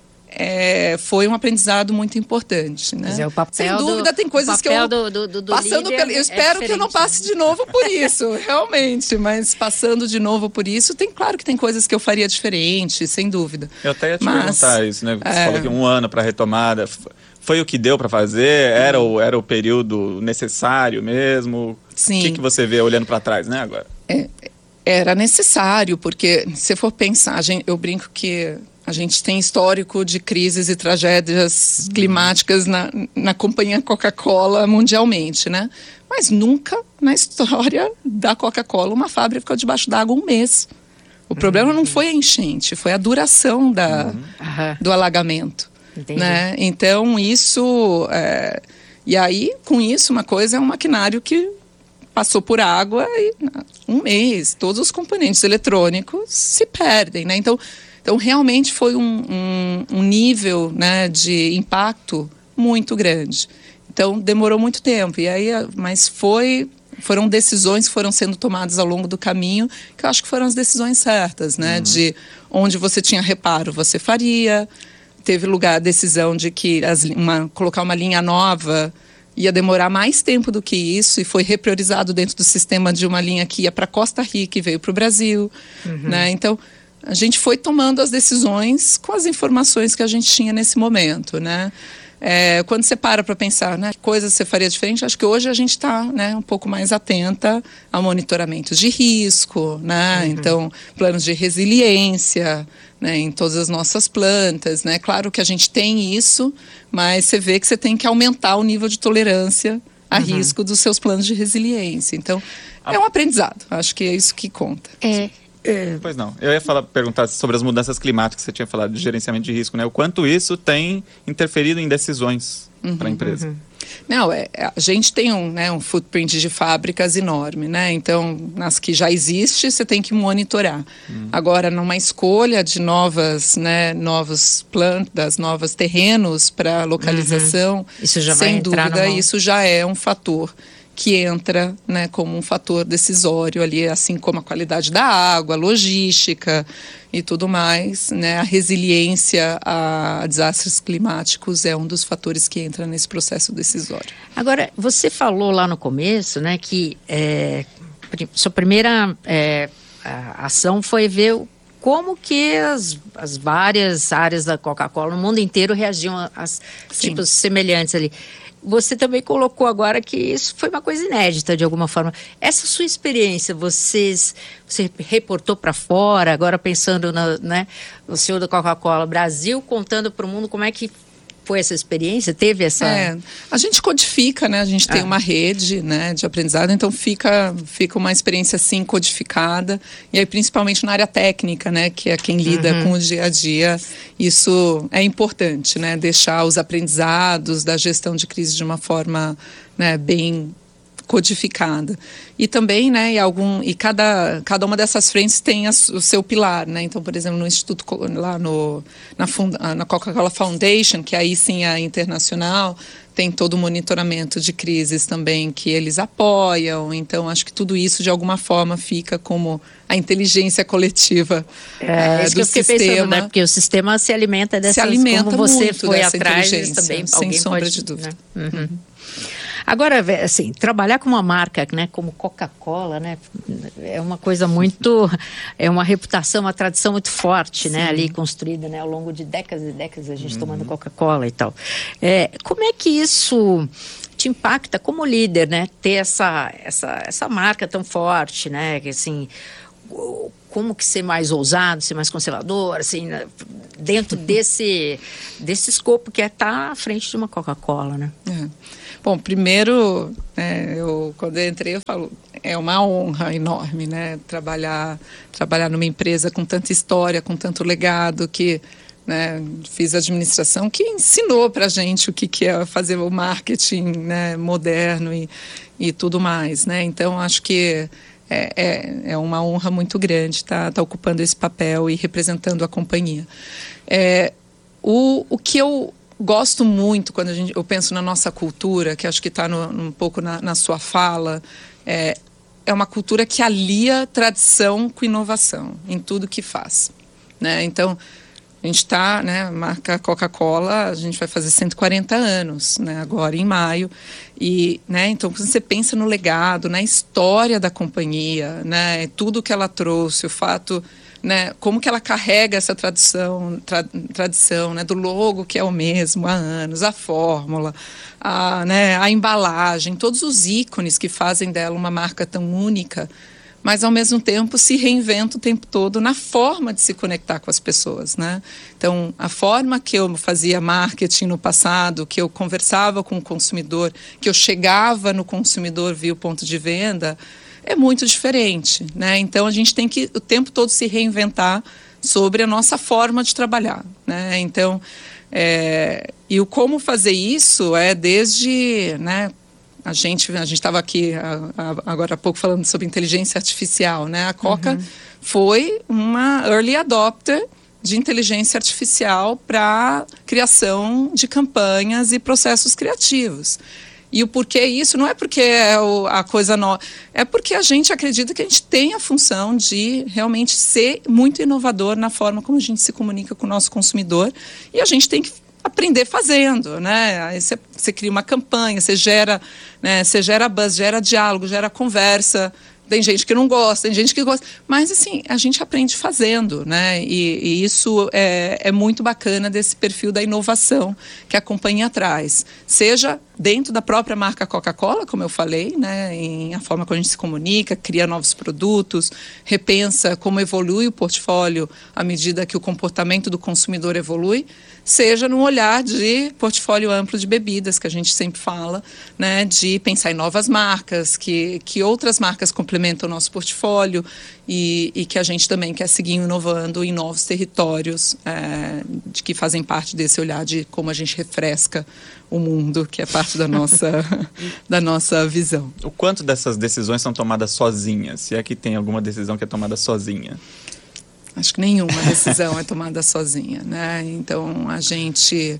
É, foi um aprendizado muito importante, né? Dizer, o papel Sem dúvida do, tem coisas que eu do, do, do passando pelo, eu espero é que eu não passe de novo por isso, realmente, mas passando de novo por isso, tem claro que tem coisas que eu faria diferente, sem dúvida. Eu até ia te mas, perguntar isso, né? Você é... falou que um ano para retomada, foi o que deu para fazer? Era o, era o período necessário mesmo? Sim. O que, que você vê olhando para trás, né, agora? É, era necessário, porque se for pensar, gente, eu brinco que a gente tem histórico de crises e tragédias climáticas na, na companhia Coca-Cola mundialmente, né? Mas nunca na história da Coca-Cola uma fábrica ficou debaixo d'água um mês. O problema uhum. não foi a enchente, foi a duração da, uhum. do alagamento. Entendi. Né? Então, isso... É, e aí, com isso, uma coisa é um maquinário que passou por água e um mês, todos os componentes eletrônicos se perdem, né? Então... Então, realmente foi um, um, um nível, né, de impacto muito grande. Então, demorou muito tempo. E aí, mas foi, foram decisões que foram sendo tomadas ao longo do caminho, que eu acho que foram as decisões certas, né? Uhum. De onde você tinha reparo, você faria. Teve lugar a decisão de que as, uma, colocar uma linha nova ia demorar mais tempo do que isso, e foi repriorizado dentro do sistema de uma linha que ia para Costa Rica e veio para o Brasil. Uhum. Né? Então, a gente foi tomando as decisões com as informações que a gente tinha nesse momento, né? É, quando você para para pensar, né, que coisas você faria diferente, acho que hoje a gente está, né, um pouco mais atenta a monitoramentos de risco, né? Uhum. Então, planos de resiliência, né, em todas as nossas plantas, né? Claro que a gente tem isso, mas você vê que você tem que aumentar o nível de tolerância a uhum. risco dos seus planos de resiliência. Então, é um aprendizado, acho que é isso que conta. É. É. Pois não. Eu ia falar, perguntar sobre as mudanças climáticas que você tinha falado, de gerenciamento de risco, né? O quanto isso tem interferido em decisões uhum, para a empresa. Uhum. Não, é, a gente tem um, né, um footprint de fábricas enorme, né? Então, nas que já existe, você tem que monitorar. Uhum. Agora, numa escolha de novas, né, novas plantas, novos terrenos para localização, uhum. isso já sem vai entrar dúvida, numa... isso já é um fator que entra, né, como um fator decisório ali, assim como a qualidade da água, a logística e tudo mais, né, a resiliência a desastres climáticos é um dos fatores que entra nesse processo decisório. Agora, você falou lá no começo, né, que é, sua primeira é, ação foi ver como que as, as várias áreas da Coca-Cola no mundo inteiro reagiam a, a tipos semelhantes ali. Você também colocou agora que isso foi uma coisa inédita de alguma forma. Essa sua experiência, vocês, você reportou para fora, agora pensando na, né, no senhor da Coca-Cola Brasil, contando para o mundo como é que foi essa experiência? Teve essa... É, a gente codifica, né? A gente tem ah. uma rede, né, de aprendizado, então fica, fica uma experiência assim codificada, e aí principalmente na área técnica, né, que é quem lida uhum. com o dia a dia, isso é importante, né? Deixar os aprendizados da gestão de crise de uma forma, né, bem codificada. E também, né, e, algum, e cada, cada uma dessas frentes tem a, o seu pilar, né? Então, por exemplo, no Instituto, lá no, na, funda, na Coca-Cola Foundation, que aí sim é internacional, tem todo o monitoramento de crises também que eles apoiam. Então, acho que tudo isso, de alguma forma, fica como a inteligência coletiva é, é, do que eu sistema. Pensando, né? Porque o sistema se alimenta dessas, se alimenta como você muito foi dessa atrás, inteligência, também sem alguém sombra pode, de dúvida. Né? Uhum. Uhum. Agora, assim, trabalhar com uma marca, né, como Coca-Cola, né, é uma coisa muito, é uma reputação, uma tradição muito forte, né, ali construída, né, ao longo de décadas e décadas, a gente uhum. tomando Coca-Cola e tal. É, como é que isso te impacta como líder, né, ter essa, essa, essa marca tão forte, né, que assim, como que ser mais ousado, ser mais conservador, assim, dentro desse, desse escopo que é estar à frente de uma Coca-Cola, né? É. Bom, primeiro, é, eu, quando eu entrei, eu falo, é uma honra enorme, né, trabalhar, trabalhar numa empresa com tanta história, com tanto legado, que, né, fiz administração, que ensinou pra gente o que, que é fazer o marketing, né, moderno e, e tudo mais, né, então acho que é, é, é uma honra muito grande estar tá, tá ocupando esse papel e representando a companhia. É, o, o que eu gosto muito quando a gente, eu penso na nossa cultura, que acho que está um pouco na, na sua fala, é, é uma cultura que alia tradição com inovação em tudo que faz, né? Então, a gente está, né, a marca Coca-Cola, a gente vai fazer cento e quarenta anos, né, agora em maio, e, né, então quando você pensa no legado, na história da companhia, né, tudo que ela trouxe, o fato, né, como que ela carrega essa tradição, tra, tradição, né, do logo que é o mesmo há anos, a fórmula, a, né, a embalagem, todos os ícones que fazem dela uma marca tão única, mas ao mesmo tempo se reinventa o tempo todo na forma de se conectar com as pessoas, né? Então, a forma que eu fazia marketing no passado, que eu conversava com o consumidor, que eu chegava no consumidor via o ponto de venda, é muito diferente, né? Então, a gente tem que o tempo todo se reinventar sobre a nossa forma de trabalhar, né? Então, é, e o como fazer isso é desde, né, a gente a gente estava aqui a, a, agora há pouco falando sobre inteligência artificial, né? A Coca uhum. foi uma early adopter de inteligência artificial para criação de campanhas e processos criativos. E o porquê isso não é porque é o, a coisa nova, é porque a gente acredita que a gente tem a função de realmente ser muito inovador na forma como a gente se comunica com o nosso consumidor, e a gente tem que aprender fazendo, né? Aí você, você cria uma campanha, você gera, né, você gera buzz, gera diálogo, gera conversa. Tem gente que não gosta, tem gente que gosta, mas assim, a gente aprende fazendo, né? E, e isso é, é muito bacana desse perfil da inovação que a companhia traz. Seja dentro da própria marca Coca-Cola, como eu falei, né? Em a forma como a gente se comunica, cria novos produtos, repensa como evolui o portfólio à medida que o comportamento do consumidor evolui, seja num olhar de portfólio amplo de bebidas, que a gente sempre fala, né? De pensar em novas marcas, que, que outras marcas complementam o nosso portfólio e, e que a gente também quer seguir inovando em novos territórios, é, de que fazem parte desse olhar de como a gente refresca o mundo, que é parte da nossa, da nossa visão. O quanto dessas decisões são tomadas sozinhas? Se é que tem alguma decisão que é tomada sozinha? Acho que nenhuma decisão é tomada sozinha, né? Então, a gente...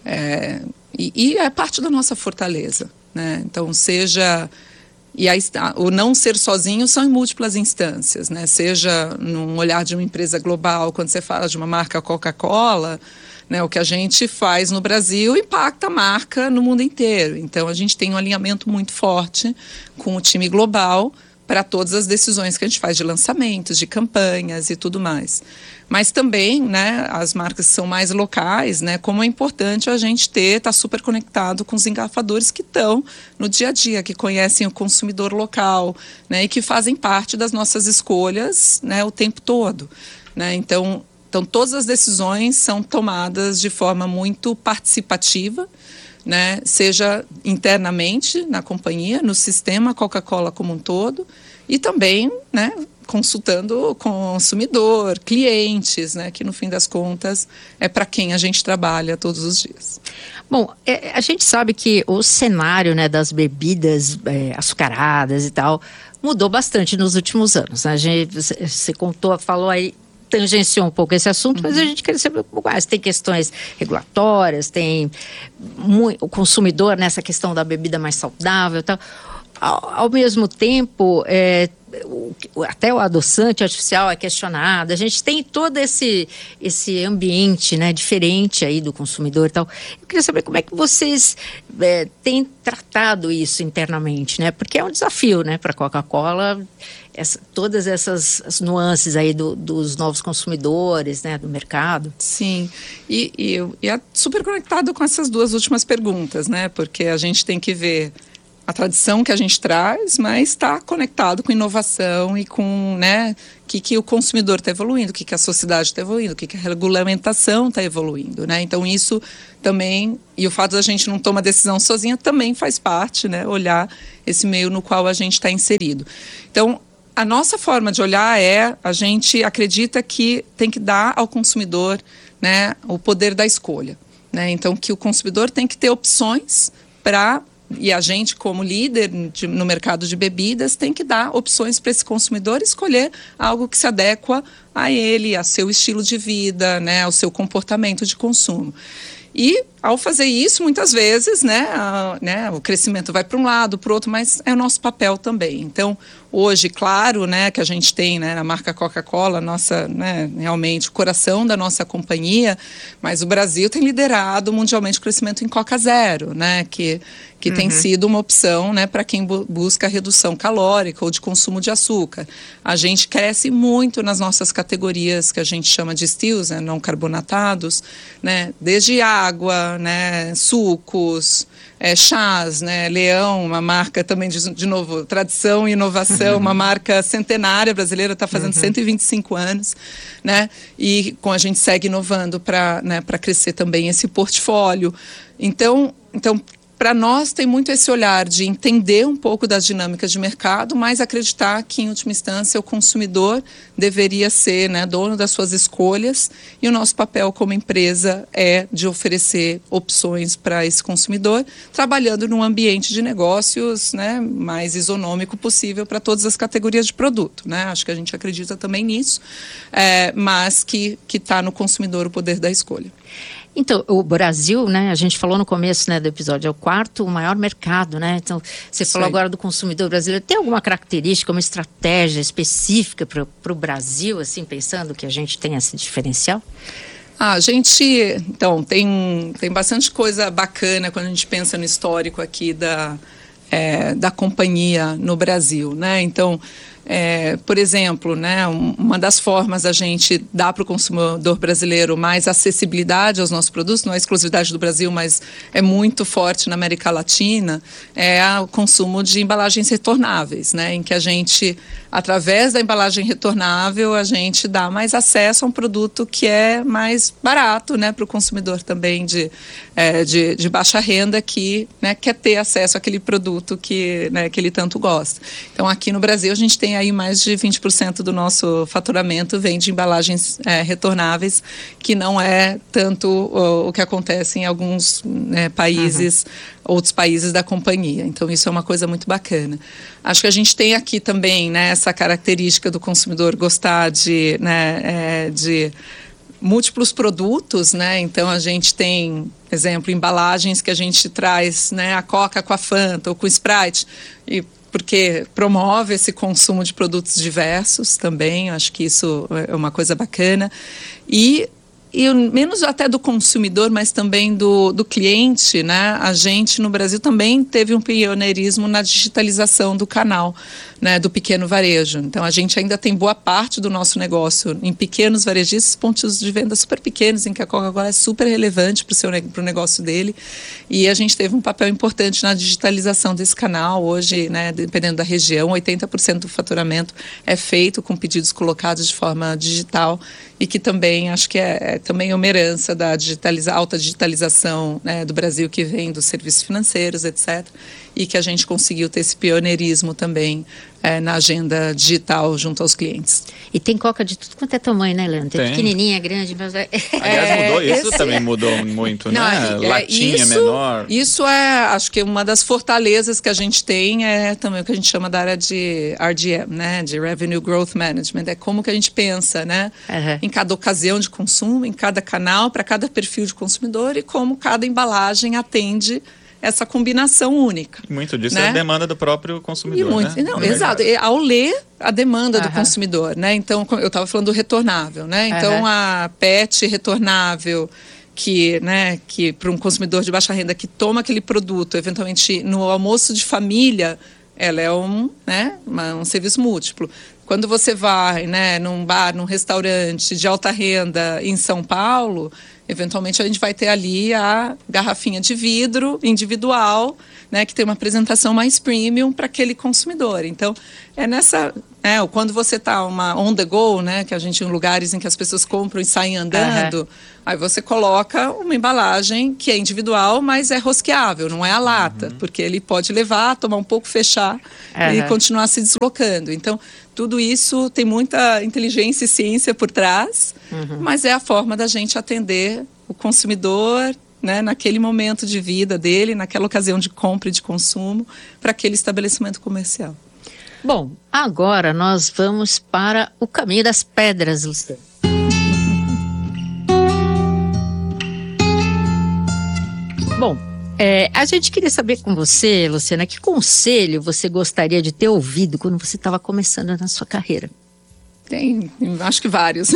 É, e, e é parte da nossa fortaleza, né? Então, seja... E aí, o não ser sozinho são em múltiplas instâncias, né? Seja num olhar de uma empresa global, quando você fala de uma marca Coca-Cola, né, o que a gente faz no Brasil impacta a marca no mundo inteiro. Então, a gente tem um alinhamento muito forte com o time global para todas as decisões que a gente faz de lançamentos, de campanhas e tudo mais. Mas também, né, as marcas que são mais locais, né, como é importante a gente ter, estar tá super conectado com os engarrafadores que estão no dia a dia, que conhecem o consumidor local, né, e que fazem parte das nossas escolhas, né, o tempo todo, né. Então, então, todas as decisões são tomadas de forma muito participativa, né, seja internamente na companhia, no sistema Coca-Cola como um todo, e também, né, consultando consumidor, clientes, né, que no fim das contas é para quem a gente trabalha todos os dias. Bom, é, a gente sabe que o cenário, né, das bebidas é, açucaradas e tal mudou bastante nos últimos anos, né? A gente, você contou, falou aí, tangenciou um pouco esse assunto, uhum. mas a gente quer saber um pouco mais. Tem questões regulatórias, tem muito, o consumidor nessa questão da bebida mais saudável e tal. Ao, ao mesmo tempo, é, o, até o adoçante artificial é questionado. A gente tem todo esse, esse ambiente, né, diferente aí do consumidor e tal. Eu queria saber como é que vocês é, têm tratado isso internamente, né? Porque é um desafio, né, para a Coca-Cola, essa, todas essas as nuances aí do, dos novos consumidores, né, do mercado. Sim, e, e, e é super conectado com essas duas últimas perguntas, né? Porque a gente tem que ver a tradição que a gente traz, mas está conectado com inovação e com, né, o que, que o consumidor está evoluindo, o que, que a sociedade está evoluindo, o que, que a regulamentação está evoluindo, né? Então isso também, e o fato da gente não tomar decisão sozinha também faz parte, né? Olhar esse meio no qual a gente está inserido. Então, a nossa forma de olhar é, a gente acredita que tem que dar ao consumidor, né, o poder da escolha, né? Então, que o consumidor tem que ter opções para... E a gente, como líder de, no mercado de bebidas, tem que dar opções para esse consumidor escolher algo que se adequa a ele, a seu estilo de vida, né, ao seu comportamento de consumo. E, ao fazer isso, muitas vezes, né, a, né, o crescimento vai para um lado, para o outro, mas é o nosso papel também. Então, hoje, claro, né, que a gente tem, né, a marca Coca-Cola, nossa, né, realmente o coração da nossa companhia, mas o Brasil tem liderado mundialmente o crescimento em Coca Zero, né, que, que uhum. tem sido uma opção, né, para quem bu- busca redução calórica ou de consumo de açúcar. A gente cresce muito nas nossas categorias que a gente chama de stills, né, não carbonatados, né, desde água, né, sucos, é, chás, né, Leão, uma marca também, de, de novo, tradição e inovação, uma marca centenária brasileira, está fazendo uhum. cento e vinte e cinco anos, né, e com a gente segue inovando para, né, para crescer também esse portfólio. Então, então para nós tem muito esse olhar de entender um pouco das dinâmicas de mercado, mas acreditar que, em última instância, o consumidor deveria ser, né, dono das suas escolhas, e o nosso papel como empresa é de oferecer opções para esse consumidor, trabalhando num ambiente de negócios, né, mais isonômico possível para todas as categorias de produto, né? Acho que a gente acredita também nisso, é, mas que está no consumidor o poder da escolha. Então, o Brasil, né, a gente falou no começo, né, do episódio, é o quarto maior mercado, né? Então, você falou agora do consumidor brasileiro. Tem alguma característica, uma estratégia específica para o Brasil, assim, pensando que a gente tem esse diferencial? Ah, a gente, então, tem, tem bastante coisa bacana quando a gente pensa no histórico aqui da, é, da companhia no Brasil, né? Então, É, por exemplo, né, uma das formas da gente dar para o consumidor brasileiro mais acessibilidade aos nossos produtos, não é exclusividade do Brasil, mas é muito forte na América Latina, é o consumo de embalagens retornáveis, né, em que a gente, através da embalagem retornável, a gente dá mais acesso a um produto que é mais barato, né, para o consumidor também de, é, de, de baixa renda que, né, quer ter acesso àquele produto que, né, que ele tanto gosta. Então, aqui no Brasil, a gente tem aí mais de vinte por cento do nosso faturamento vem de embalagens é, retornáveis, que não é tanto o, o que acontece em alguns, né, países, uhum. outros países da companhia. Então, isso é uma coisa muito bacana. Acho que a gente tem aqui também, né, essa característica do consumidor gostar de, né, é, de múltiplos produtos, né? Então, a gente tem, exemplo, embalagens que a gente traz, né, a Coca com a Fanta ou com o Sprite, e porque promove esse consumo de produtos diversos também, acho que isso é uma coisa bacana. E, e menos até do consumidor, mas também do, do cliente, né? A gente no Brasil também teve um pioneirismo na digitalização do canal, né, do pequeno varejo. Então, a gente ainda tem boa parte do nosso negócio em pequenos varejistas, pontos de venda super pequenos, em que a Coca-Cola é super relevante para o seu pro negócio dele. E a gente teve um papel importante na digitalização desse canal. Hoje, né, dependendo da região, oitenta por cento do faturamento é feito com pedidos colocados de forma digital, e que também, acho que é, é também uma herança da digitaliza, alta digitalização, né, do Brasil, que vem dos serviços financeiros, etcétera, e que a gente conseguiu ter esse pioneirismo também é, na agenda digital junto aos clientes. E tem coca de tudo quanto é tamanho, né, Leandro? Tem, tem. pequenininha, grande. Mas... Aliás, mudou isso, esse... também mudou muito, Não, né? É, Latinha isso, menor. Isso é, acho que uma das fortalezas que a gente tem é também o que a gente chama da área de R G M, né? De Revenue Growth Management. É como que a gente pensa, né? Uhum. Em cada ocasião de consumo, em cada canal, para cada perfil de consumidor e como cada embalagem atende essa combinação única. Muito disso né? é a demanda do próprio consumidor, e muito, né? Não, exato. E ao ler a demanda Uhum. do consumidor, né? Então, eu estava falando do retornável, né? Então, uhum. a P E T retornável, que, né, que para um consumidor de baixa renda que toma aquele produto, eventualmente no almoço de família, ela é um, né, uma, um serviço múltiplo. Quando você vai, né, num bar, num restaurante de alta renda em São Paulo, eventualmente a gente vai ter ali a garrafinha de vidro individual, né, que tem uma apresentação mais premium para aquele consumidor. Então, é nessa... É, quando você está uma on the go, né, que a gente em lugares em que as pessoas compram e saem andando, uhum. aí você coloca uma embalagem que é individual, mas é rosqueável, não é a lata, uhum. porque ele pode levar, tomar um pouco, fechar uhum. e continuar se deslocando. Então, tudo isso tem muita inteligência e ciência por trás, uhum. mas é a forma da gente atender o consumidor, né, naquele momento de vida dele, naquela ocasião de compra e de consumo, para aquele estabelecimento comercial. Bom, agora nós vamos para o caminho das pedras, Luciana. Bom, é, a gente queria saber com você, Luciana, que conselho você gostaria de ter ouvido quando você estava começando na sua carreira? Tem, acho que vários.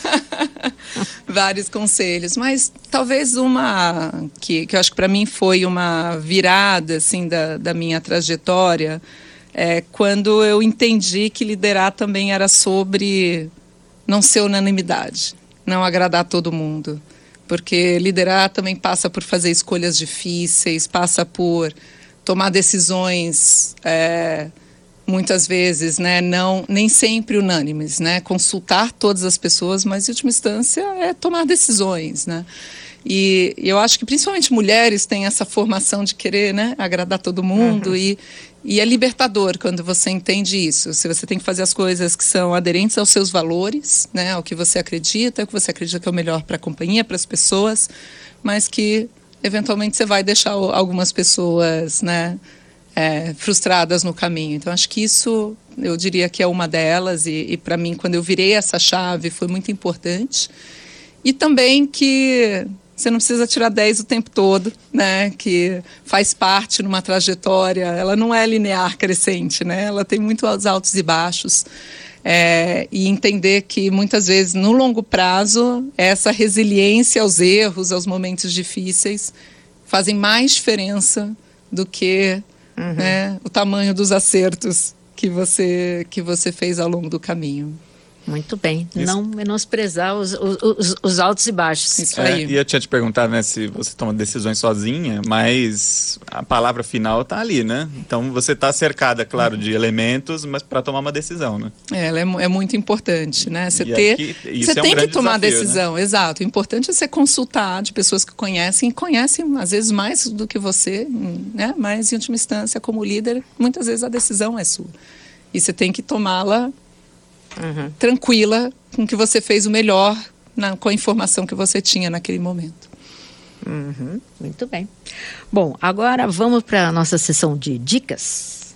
Vários conselhos, mas talvez uma que, que eu acho que para mim foi uma virada assim, da, da minha trajetória. É, quando eu entendi que liderar também era sobre não ser unanimidade, não agradar todo mundo. Porque liderar também passa por fazer escolhas difíceis, passa por tomar decisões, é, muitas vezes, né, não, nem sempre unânimes, né, consultar todas as pessoas, mas em última instância é tomar decisões, né. E eu acho que principalmente mulheres têm essa formação de querer, né, agradar todo mundo uhum. e, e é libertador quando você entende isso. Se você tem que fazer as coisas que são aderentes aos seus valores, né, ao que você acredita, ao que você acredita que é o melhor para a companhia, para as pessoas, mas que eventualmente você vai deixar algumas pessoas, né, é, frustradas no caminho. Então acho que isso eu diria que é uma delas e, e para mim quando eu virei essa chave foi muito importante. E também que você não precisa tirar dez o tempo todo, né? Que faz parte numa trajetória, ela não é linear crescente, né? Ela tem muitos altos e baixos. É, e entender que muitas vezes no longo prazo essa resiliência aos erros, aos momentos difíceis fazem mais diferença do que uhum. né, o tamanho dos acertos que você, que você fez ao longo do caminho. Muito bem, isso. Não menosprezar os, os, os altos e baixos. Isso é, aí. E eu tinha te perguntado, né, se você toma decisões sozinha, mas a palavra final está ali, né? Então você está cercada, claro, de elementos, mas para tomar uma decisão, né? É, ela é, é muito importante, né? Você, e ter, aqui, você é um tem que tomar desafio, decisão, né? Exato. O importante é você consultar de pessoas que conhecem, e conhecem às vezes mais do que você, né? Mas em última instância, como líder, muitas vezes a decisão é sua. E você tem que tomá-la Uhum. tranquila, com que você fez o melhor na, com a informação que você tinha naquele momento. Uhum. Muito bem. Bom, agora vamos para a nossa sessão de dicas.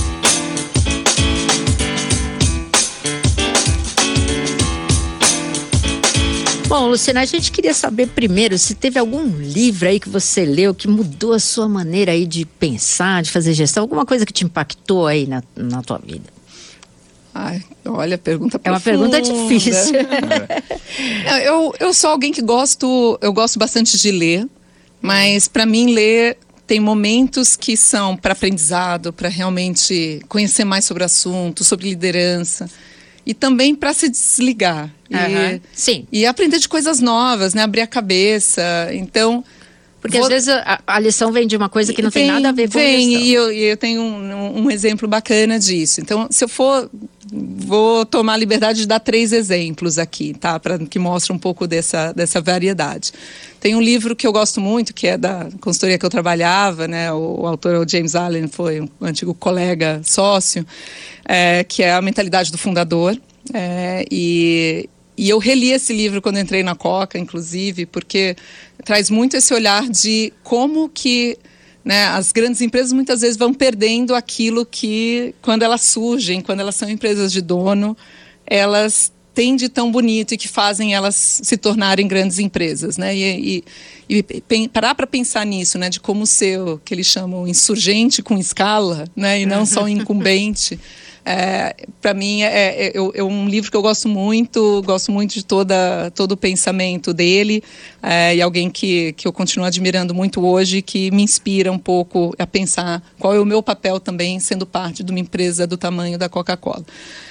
Bom, Luciana, a gente queria saber primeiro se teve algum livro aí que você leu que mudou a sua maneira aí de pensar, de fazer gestão, alguma coisa que te impactou aí na, na tua vida. Ai, olha, pergunta profunda. É uma pergunta difícil. É. eu, eu sou alguém que gosto, eu gosto bastante de ler, mas para mim ler tem momentos que são para aprendizado, para realmente conhecer mais sobre o assunto, sobre liderança e também para se desligar uhum. e, Sim. e aprender de coisas novas, né? Abrir a cabeça. Então Porque Vou... às vezes a, a lição vem de uma coisa que não vem, tem nada a ver com vem, a lição. E eu, e eu tenho um, um exemplo bacana disso. Então, se eu for vou tomar a liberdade de dar três exemplos aqui, tá? Para que mostre um pouco dessa, dessa variedade. Tem um livro que eu gosto muito, que é da consultoria que eu trabalhava, né? O, o autor é o James Allen, foi um antigo colega sócio, é, que é A Mentalidade do Fundador. É, e, e eu reli esse livro quando entrei na Coca, inclusive, porque traz muito esse olhar de como que, né, as grandes empresas muitas vezes vão perdendo aquilo que, quando elas surgem, quando elas são empresas de dono, elas têm de tão bonito e que fazem elas se tornarem grandes empresas, né? E, e, e parar para pensar nisso, né, de como ser o que eles chamam insurgente com escala, né, e não só incumbente. É, para mim é, é, é um livro que eu gosto muito, gosto muito de toda, todo o pensamento dele, é, e alguém que, que eu continuo admirando muito hoje, que me inspira um pouco a pensar qual é o meu papel também sendo parte de uma empresa do tamanho da Coca-Cola.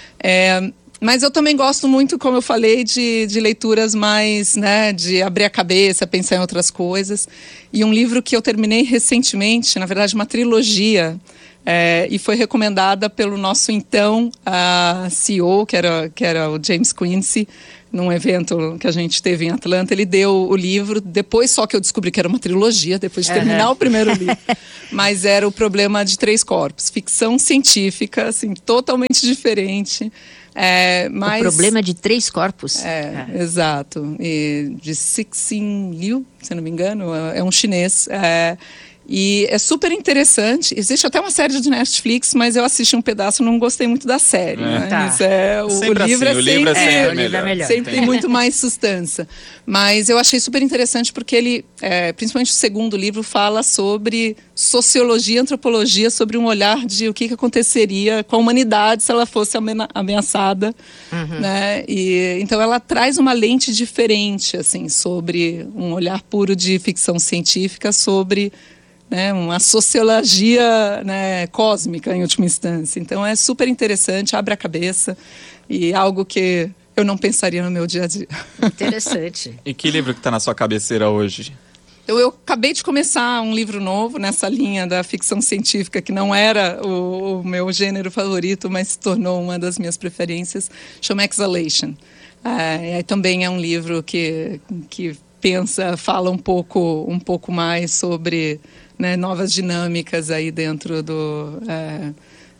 É, mas eu também gosto muito, como eu falei, de, de leituras mais, né, de abrir a cabeça, pensar em outras coisas, e um livro que eu terminei recentemente, na verdade uma trilogia, É, e foi recomendada pelo nosso então uh, C E O, que era, que era o James Quincy, num evento que a gente teve em Atlanta. Ele deu o livro, depois só que eu descobri que era uma trilogia, depois de terminar uhum. o primeiro livro. Mas era O Problema de Três Corpos, ficção científica, assim, totalmente diferente. É, mas, o Problema de Três Corpos. É, é. Exato. E de Cixin Liu, se não me engano, é um chinês. É, e é super interessante. Existe até uma série de Netflix, mas eu assisti um pedaço e não gostei muito da série. É. Né? Tá. Mas é, o, sempre o livro assim, é o livro sempre, é sempre, é, melhor. melhor. Sempre tem muito mais substância. Mas eu achei super interessante porque ele, é, principalmente o segundo livro, fala sobre sociologia, antropologia, sobre um olhar de o que, que aconteceria com a humanidade se ela fosse ameaçada. Uhum. Né? E, então ela traz uma lente diferente, assim, sobre um olhar puro de ficção científica, sobre... né, uma sociologia, né, cósmica em última instância. Então é super interessante, abre a cabeça e algo que eu não pensaria no meu dia a dia. Interessante. E que livro que está na sua cabeceira hoje? Eu, eu acabei de começar um livro novo nessa linha da ficção científica, que não era o, o meu gênero favorito, mas se tornou uma das minhas preferências, chama Exhalation. É, também é um livro que, que pensa, fala um pouco, um pouco mais sobre... né, novas dinâmicas aí dentro do é,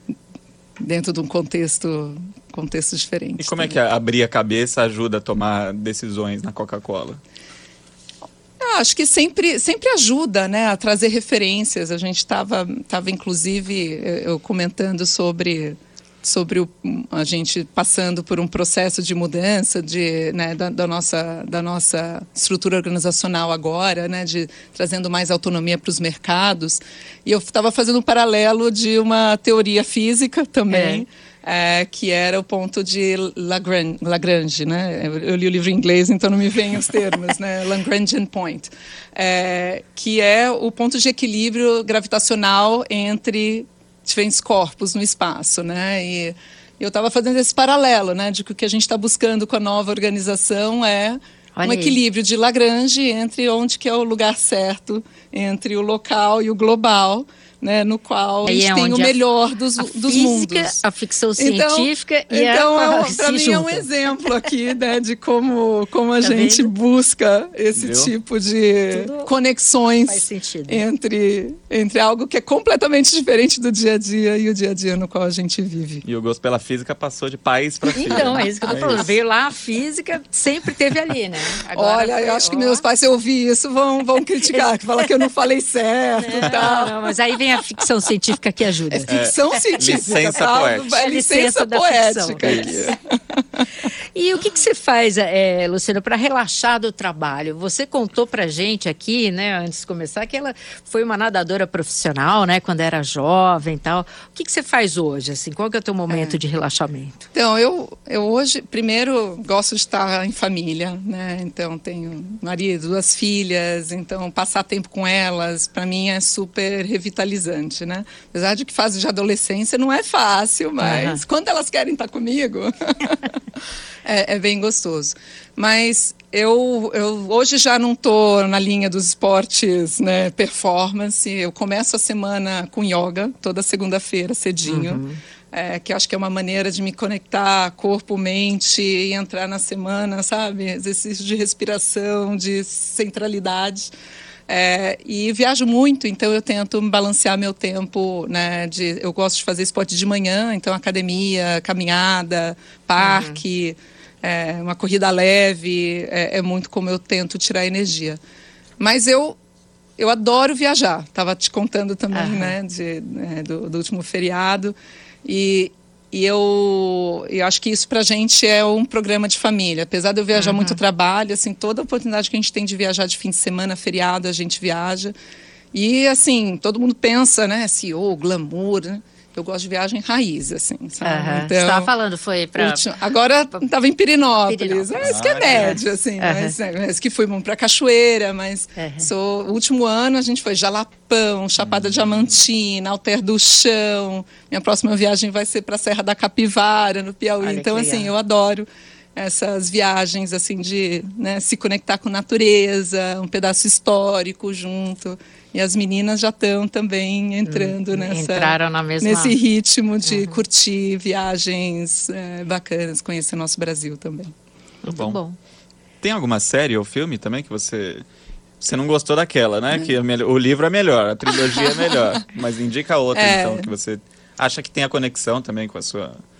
dentro de um contexto contexto diferente. E como também. É que abrir a cabeça ajuda a tomar decisões na Coca-Cola? Eu acho que sempre, sempre ajuda, né, a trazer referências. A gente estava tava, inclusive, eu comentando sobre... sobre o, a gente passando por um processo de mudança de, né, da, da, nossa, da nossa estrutura organizacional agora, né, de trazendo mais autonomia para os mercados. E eu estava fazendo um paralelo de uma teoria física também, é. É, que era o ponto de Lagrange, Lagrange, né? Eu li o livro em inglês, então não me vêm os termos, né? Lagrangian Point, é, que é o ponto de equilíbrio gravitacional entre diferentes corpos no espaço, né? E eu estava fazendo esse paralelo, né, de que o que a gente está buscando com a nova organização é Olha um aí. equilíbrio de Lagrange entre onde que é o lugar certo, entre o local e o global, né, no qual a gente é tem o melhor dos, a dos física, mundos. A ficção científica então, e então a é, para mim junta. É um exemplo aqui, né, de como, como a tá gente vendo? busca esse Entendeu? tipo de Tudo conexões entre, entre algo que é completamente diferente do dia a dia e o dia a dia no qual a gente vive. E o gosto pela física passou de pais para filho. Então, é isso que eu tô é falando. Isso. Veio lá, a física sempre teve ali, né? Agora Olha, foi, eu acho ó. que meus pais, se eu ouvir isso, vão, vão criticar, que falam que eu não falei certo e tal. Não, mas aí vem a ficção científica que ajuda. É ficção é, científica. Licença tá? poética. É licença, licença poética. Aqui. E o que, que você faz, é, Luciano, para relaxar do trabalho? Você contou pra gente aqui, né, antes de começar, que ela foi uma nadadora profissional, né, quando era jovem e tal. O que, que você faz hoje, assim? Qual que é o teu momento é. de relaxamento? Então, eu, eu hoje, primeiro, gosto de estar em família, né? Então, tenho marido, duas filhas, então passar tempo com elas, para mim, é super revitalizante, né? Apesar de que fase de adolescência não é fácil, mas uhum. quando elas querem estar comigo, é, é bem gostoso. Mas eu, eu hoje já não estou na linha dos esportes, né, performance. Eu começo a semana com yoga, toda segunda-feira, cedinho. Uhum. É, que eu acho que é uma maneira de me conectar corpo, mente e entrar na semana, sabe? Exercício de respiração, de centralidade. É, e viajo muito, então eu tento balancear meu tempo, né? De, eu gosto de fazer esporte de manhã, então academia, caminhada, parque, uhum. é, uma corrida leve, é, é muito como eu tento tirar energia. Mas eu, eu adoro viajar, estava te contando também, uhum. né? De, né, do, do último feriado. E, e eu, eu acho que isso pra gente é um programa de família. Apesar de eu viajar uhum. muito trabalho, assim, toda a oportunidade que a gente tem de viajar de fim de semana, feriado, a gente viaja. E, assim, todo mundo pensa, né, S E O, glamour, né? Eu gosto de viagem raiz, assim, sabe? Uhum. Então, você estava falando, foi para... Agora estava em Pirinópolis. Pirinópolis. É, isso que é médio, assim. Uhum. Mas, é, mas que fomos para Cachoeira, mas uhum. sou, o último ano a gente foi Jalapão, Chapada uhum. Diamantina, Alter do Chão. Minha próxima viagem vai ser para a Serra da Capivara, no Piauí. Olha, então, assim, eu adoro essas viagens, assim, de né, se conectar com natureza, um pedaço histórico junto. E as meninas já estão também entrando hum, nessa, entraram na mesma... nesse ritmo de uhum. curtir viagens é, bacanas, conhecer o nosso Brasil também. Muito bom. bom. Tem alguma série ou filme também que você... Você não gostou daquela, né? É. Que o livro é melhor, a trilogia é melhor. Mas indica outra, é. então, que você acha que tem a conexão também com a sua...